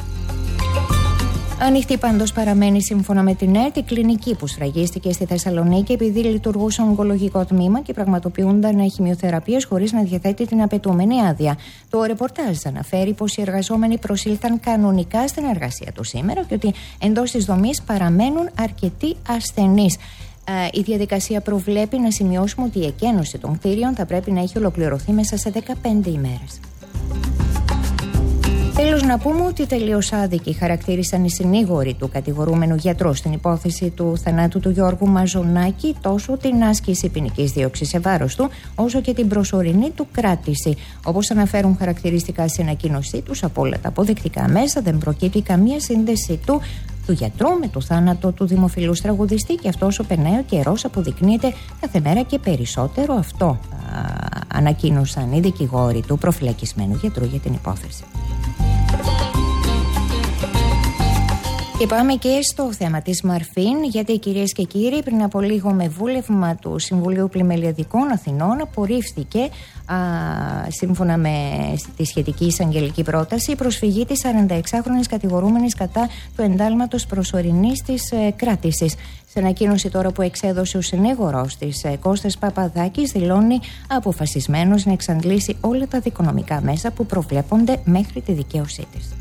Ανοιχτή πάντως παραμένει, σύμφωνα με την ΕΡΤ, η κλινική που σφραγίστηκε στη Θεσσαλονίκη επειδή λειτουργούσε ογκολογικό τμήμα και πραγματοποιούνταν χημειοθεραπείες χωρίς να διαθέτει την απαιτούμενη άδεια. Το ρεπορτάζ αναφέρει πως οι εργαζόμενοι προσήλθαν κανονικά στην εργασία του σήμερα και ότι εντός της δομής παραμένουν αρκετοί ασθενείς. Η διαδικασία προβλέπει, να σημειώσουμε, ότι η εκένωση των κτίριων θα πρέπει να έχει ολοκληρωθεί μέσα σε δεκαπέντε ημέρες. Τέλος, να πούμε ότι τελείως άδικοι χαρακτήρισαν οι συνήγοροι του κατηγορούμενου γιατρού στην υπόθεση του θανάτου του Γιώργου Μαζονάκη τόσο την άσκηση ποινικής δίωξης σε βάρος του, όσο και την προσωρινή του κράτηση. Όπως αναφέρουν χαρακτηριστικά σε ανακοίνωσή τους, από όλα τα αποδεικτικά μέσα δεν προκύπτει καμία σύνδεση του του γιατρού με το θάνατο του δημοφιλούς τραγουδιστή, και αυτό όσο περνάει ο καιρός αποδεικνύεται κάθε μέρα και περισσότερο. Αυτό α, ανακοίνωσαν οι δικηγόροι του προφυλακισμένου γιατρού για την υπόθεση. Και πάμε και στο θέμα της Μαρφίν, γιατί κυρίες και κύριοι, πριν από λίγο με βούλευμα του Συμβουλίου Πλημελιωδικών Αθηνών απορρίφθηκε, α, σύμφωνα με τη σχετική εισαγγελική πρόταση, η προσφυγή της σαρανταεξάχρονης κατηγορούμενης κατά του εντάλματος προσωρινής της ε, κράτησης. Σε ανακοίνωση τώρα που εξέδωσε ο συνήγορος της ε, Κώστας Παπαδάκης, δηλώνει αποφασισμένος να εξαντλήσει όλα τα δικονομικά μέσα που προβλέπονται μέχρι τη δικαίωσή της.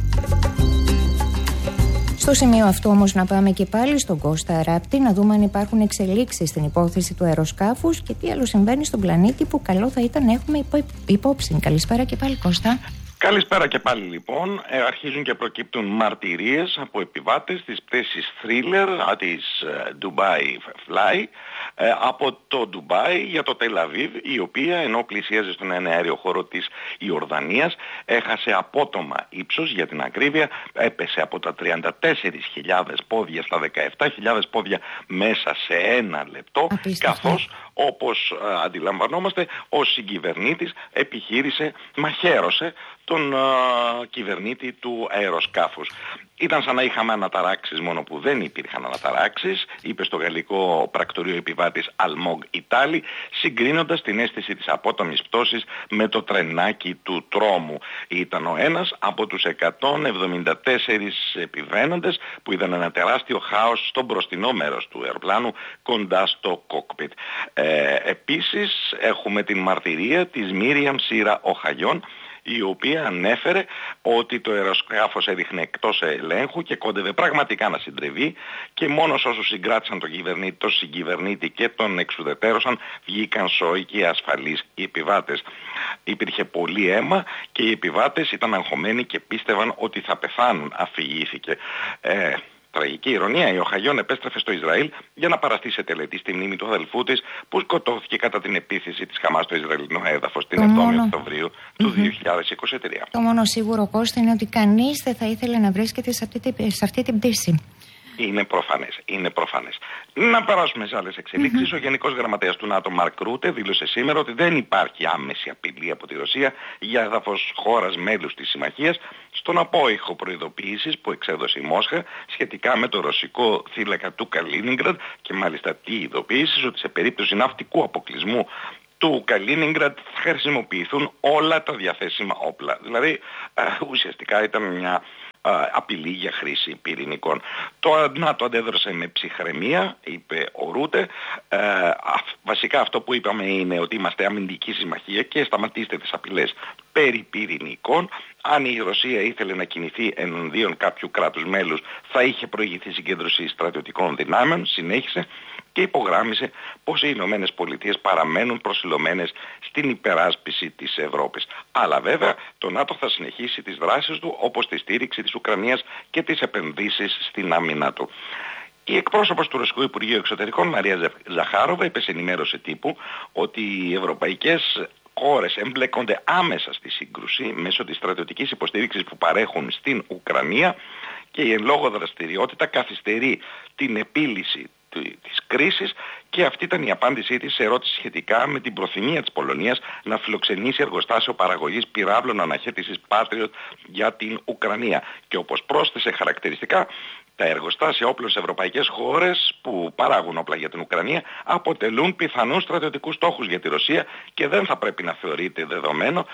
Στο σημείο αυτό όμως να πάμε και πάλι στον Κώστα Ράπτη, να δούμε αν υπάρχουν εξελίξεις στην υπόθεση του αεροσκάφους και τι άλλο συμβαίνει στον πλανήτη που καλό θα ήταν να έχουμε υπό, υπόψη. Καλησπέρα και πάλι, Κώστα. Καλησπέρα και πάλι λοιπόν. Ε, αρχίζουν και προκύπτουν μαρτυρίες από επιβάτες της πτήσης Thriller της ε, Dubai Fly ε, από το Ντουμπάι για το Τελ Αβίβ, η οποία ενώ πλησίαζε στον αέριο χώρο της Ιορδανίας έχασε απότομα ύψος, για την ακρίβεια έπεσε από τα τριάντα τέσσερις χιλιάδες πόδια στα δεκαεπτά χιλιάδες πόδια μέσα σε ένα λεπτό. Απίστευτο. Καθώς όπως ε, αντιλαμβανόμαστε ο συγκυβερνήτης επιχείρησε, μαχαίρωσε τον α, κυβερνήτη του αεροσκάφους. Ήταν σαν να είχαμε αναταράξεις, μόνο που δεν υπήρχαν αναταράξεις, είπε στο γαλλικό πρακτορείο επιβάτης Αλμόγ Ιτάλι, συγκρίνοντας την αίσθηση της απότομης πτώσης με το τρενάκι του τρόμου. Ήταν ο ένας από τους εκατόν εβδομήντα τέσσερις επιβαίνοντες που είδαν ένα τεράστιο χάος στο μπροστινό μέρος του αεροπλάνου κοντά στο κόκπιτ. Ε, επίσης έχουμε την μαρτυρία της Μίριαμ Σίρα Οχαγιών, η οποία ανέφερε ότι το αεροσκάφος έδειχνε εκτός ελέγχου και κόντευε πραγματικά να συντρεβεί, και μόνος όσους συγκράτησαν τον κυβερνήτη, τον συγκυβερνήτη και τον εξουδετέρωσαν βγήκαν σώοι και ασφαλείς οι επιβάτες. Υπήρχε πολύ αίμα και οι επιβάτες ήταν αγχωμένοι και πίστευαν ότι θα πεθάνουν, αφηγήθηκε. Ε, Τραγική ηρωνία, η Οχαγιών επέστρεφε στο Ισραήλ για να παραστεί σε τελετή στη μνήμη του αδελφού της που σκοτώθηκε κατά την επίθεση της Χαμάς στο Ισραηλινό έδαφος την εβδόμη Οκτωβρίου του mm-hmm. δύο χιλιάδες είκοσι τρία. Το μόνο σίγουρο, Κώστα, είναι ότι κανείς δεν θα ήθελε να βρίσκεται σε αυτή, σε αυτή την πτήση. Είναι προφανές, είναι προφανές. Να περάσουμε σε άλλες εξελίξεις. Mm-hmm. Ο Γενικός Γραμματέας του ΝΑΤΟ, Μαρκ Ρούτε, δήλωσε σήμερα ότι δεν υπάρχει άμεση απειλή από τη Ρωσία για έδαφος χώρας μέλους της συμμαχίας, στον απόϊχο προειδοποίησης που εξέδωσε η Μόσχα σχετικά με το ρωσικό θύλακα του Καλίνιγκραντ, και μάλιστα τι ειδοποίησης, ότι σε περίπτωση ναυτικού αποκλεισμού του Καλίνιγκραντ θα χρησιμοποιηθούν όλα τα διαθέσιμα όπλα. Δηλαδή ε, ουσιαστικά ήταν μια ε, απειλή για χρήση πυρηνικών. Το ΝΑΤΟ αντέδρασε με ψυχραιμία, είπε ο Ρούτε. Ε, βασικά αυτό που είπαμε είναι ότι είμαστε αμυντική συμμαχία και σταματήστε τις απειλές περί πυρηνικών. Αν η Ρωσία ήθελε να κινηθεί εναντίον κάποιου κράτους μέλους θα είχε προηγηθεί συγκέντρωση στρατιωτικών δυνάμεων, συνέχισε, και υπογράμμισε πως οι Ηνωμένες Πολιτείες παραμένουν προσιλωμένες στην υπεράσπιση της Ευρώπης. Αλλά βέβαια το ΝΑΤΟ θα συνεχίσει τις δράσεις του, όπως τη στήριξη της Ουκρανίας και τις επενδύσεις στην άμυνα του. Η εκπρόσωπος του Ρωσικού Υπουργείου Εξωτερικών, Μαρία Ζαχάροβα, είπε σε ενημέρωση τύπου ότι οι ευρωπαϊκές χώρες εμπλέκονται άμεσα στη σύγκρουση μέσω της στρατιωτικής υποστήριξης που παρέχουν στην Ουκρανία, και η εν λόγω δραστηριότητα καθυστερεί την επίλυση της κρίσης, και αυτή ήταν η απάντησή της σε ερώτηση σχετικά με την προθυμία της Πολωνίας να φιλοξενήσει εργοστάσιο παραγωγής πυράβλων αναχέτησης Patriot για την Ουκρανία. Και όπως πρόσθεσε χαρακτηριστικά, τα εργοστάσια όπλων σε ευρωπαϊκές χώρες που παράγουν όπλα για την Ουκρανία αποτελούν πιθανούς στρατιωτικούς στόχους για τη Ρωσία και δεν θα πρέπει να θεωρείται δεδομένο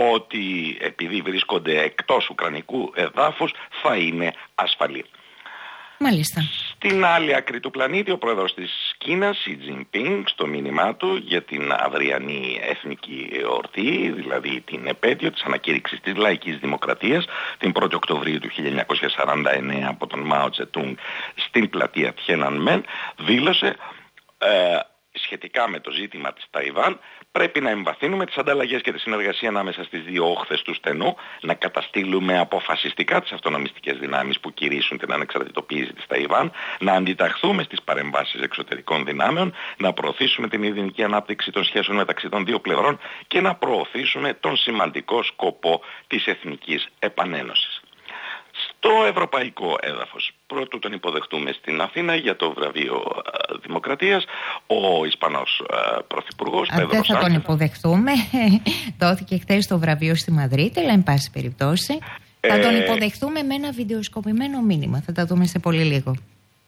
ότι επειδή βρίσκονται εκτός ουκρανικού εδάφους θα είναι ασφαλή. Μάλιστα. Στην άλλη άκρη του πλανήτη, ο πρόεδρος της Κίνας, Σι Τζινπίνγκ, στο μήνυμά του για την αυριανή εθνική εορτή, δηλαδή την επέτειο της ανακήρυξης της λαϊκής δημοκρατίας, την πρώτη Οκτωβρίου του χίλια εννιακόσια σαράντα εννέα από τον Μάο Τσετούνγκ στην πλατεία Τιένανμεν, δήλωσε ε, σχετικά με το ζήτημα της Ταϊβάν, πρέπει να εμβαθύνουμε τις ανταλλαγές και τη συνεργασία ανάμεσα στις δύο όχθες του στενού, να καταστήλουμε αποφασιστικά τις αυτονομιστικές δυνάμεις που κηρύσσουν την ανεξαρτητοποίηση της Ταϊβάν, να αντιταχθούμε στις παρεμβάσεις εξωτερικών δυνάμεων, να προωθήσουμε την ειρηνική ανάπτυξη των σχέσεων μεταξύ των δύο πλευρών και να προωθήσουμε τον σημαντικό σκοπό της εθνικής επανένωσης. Στο ευρωπαϊκό έδαφος, πρώτου τον υποδεχτούμε στην Αθήνα για το βραβείο α, Δημοκρατίας, ο Ισπανός α, Πρωθυπουργός Πέδρο Σάντσες. Δεν θα τον υποδεχτούμε, δόθηκε χθες το βραβείο στη Μαδρίτη, αλλά εν πάση περιπτώσει. Θα τον υποδεχθούμε με ένα βιντεοσκοπημένο μήνυμα. Θα τα δούμε σε πολύ λίγο.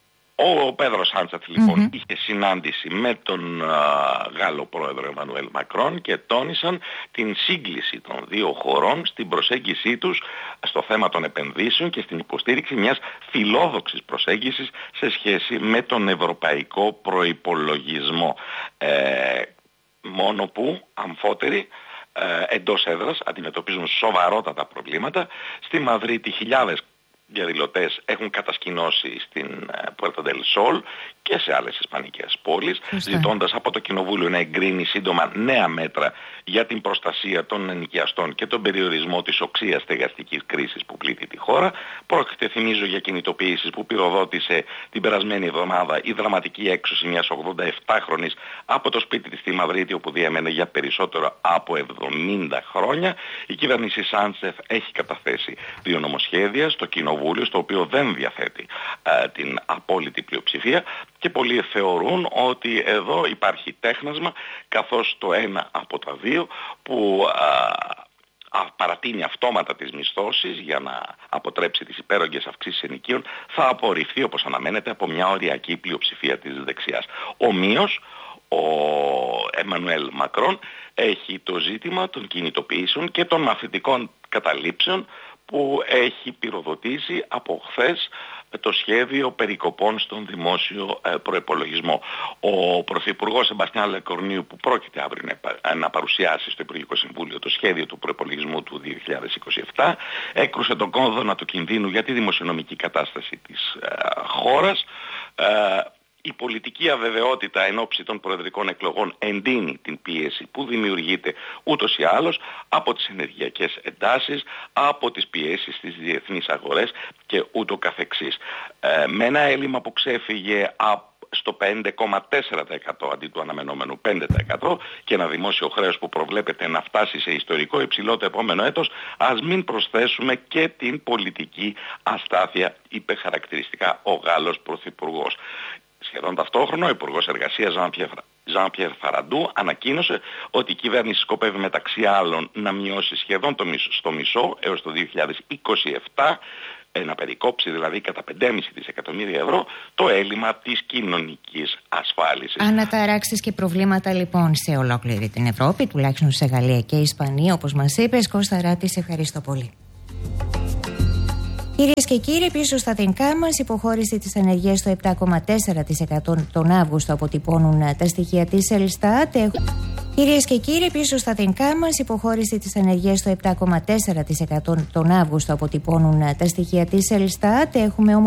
Ο Πέδρο Σάντσεφ λοιπόν Mm-hmm. είχε συνάντηση με τον α, Γάλλο πρόεδρο Εμμανουέλ Μακρόν και τόνισαν την σύγκληση των δύο χωρών στην προσέγγιση τους στο θέμα των επενδύσεων και στην υποστήριξη μιας φιλόδοξης προσέγγισης σε σχέση με τον ευρωπαϊκό προϋπολογισμό. Ε, μόνο που αμφότεροι ε, εντός έδρας αντιμετωπίζουν σοβαρότατα προβλήματα. Στη Μαδρίτη χιλιάδες διαδηλωτές έχουν κατασκηνώσει στην Puerta del Sol και σε άλλες ισπανικές πόλεις, ζητώντας από το Κοινοβούλιο να εγκρίνει σύντομα νέα μέτρα για την προστασία των ενοικιαστών και τον περιορισμό της οξείας στεγαστικής κρίσης που πλήττει τη χώρα. Πρόκειται, θυμίζω, για κινητοποιήσεις που πυροδότησε την περασμένη εβδομάδα η δραματική έξωση μιας ογδονταεπτάχρονης από το σπίτι της στη Μαδρίτη, όπου διέμενε για περισσότερο από εβδομήντα χρόνια. Η κυβέρνηση Σάντσεφ έχει καταθέσει δύο νομοσχέδια στο Κοινοβούλιο, στο οποίο δεν διαθέτει α, την απόλυτη πλειοψηφία, και πολλοί θεωρούν ότι εδώ υπάρχει τέχνασμα, καθώς το ένα από τα δύο που α, α, παρατείνει αυτόματα τις μισθώσεις για να αποτρέψει τις υπέρογγες αυξήσεις ενοικίων θα απορριφθεί, όπως αναμένεται, από μια οριακή πλειοψηφία της δεξιάς. Ομοίως, ο Εμμανουέλ Μακρόν έχει το ζήτημα των κινητοποιήσεων και των μαθητικών καταλήψεων που έχει πυροδοτήσει από χθες το σχέδιο περικοπών στον δημόσιο ε, προϋπολογισμό. Ο Πρωθυπουργός Σεμπαστιάν Λεκορνίου, που πρόκειται αύριο να, να παρουσιάσει στο Υπουργικό Συμβούλιο το σχέδιο του προϋπολογισμού του δύο χιλιάδες είκοσι επτά, έκρουσε τον κόδωνα του κινδύνου για τη δημοσιονομική κατάσταση της ε, χώρας. Ε, Η πολιτική αβεβαιότητα εν ώψη των προεδρικών εκλογών εντείνει την πίεση που δημιουργείται ούτως ή άλλως από τις ενεργειακές εντάσεις, από τις πιέσεις στις διεθνείς αγορές και ούτω καθεξής. Ε, με ένα έλλειμμα που ξέφυγε από στο πέντε κόμμα τέσσερα τοις εκατό αντί του αναμενόμενου πέντε τοις εκατό και ένα δημόσιο χρέος που προβλέπεται να φτάσει σε ιστορικό υψηλό το επόμενο έτος, ας μην προσθέσουμε και την πολιτική αστάθεια, είπε χαρακτηριστικά ο Γάλλος Πρωθυπουργός. Σχεδόν ταυτόχρονα, ο Υπουργός Εργασίας Ζαν-Πιέρ Φαραντού ανακοίνωσε ότι η κυβέρνηση σκοπεύει μεταξύ άλλων να μειώσει σχεδόν το μισό, στο μισό έως το δύο χιλιάδες είκοσι επτά, να περικόψει δηλαδή κατά πέντε κόμμα πέντε δισεκατομμύρια ευρώ το έλλειμμα της κοινωνικής ασφάλισης. Αναταράξεις και προβλήματα λοιπόν σε ολόκληρη την Ευρώπη, τουλάχιστον σε Γαλλία και Ισπανία, όπως μας είπες. Κώστα Ράτη, σε ευχαριστώ πολύ. Κυρίες και κύριοι, πίσω στα δικά μας, υποχώρηση της ανεργίας στο επτά κόμμα τέσσερα τοις εκατό τον Αύγουστο αποτυπώνουν τα στοιχεία της Ελστάτ. Κυρίες και κύριοι, πίσω στα δικά μας, υποχώρηση της ανεργίας στο επτά κόμμα τέσσερα τοις εκατό τον Αύγουστο αποτυπώνουν τα στοιχεία της Ελστάτ. Έχουμε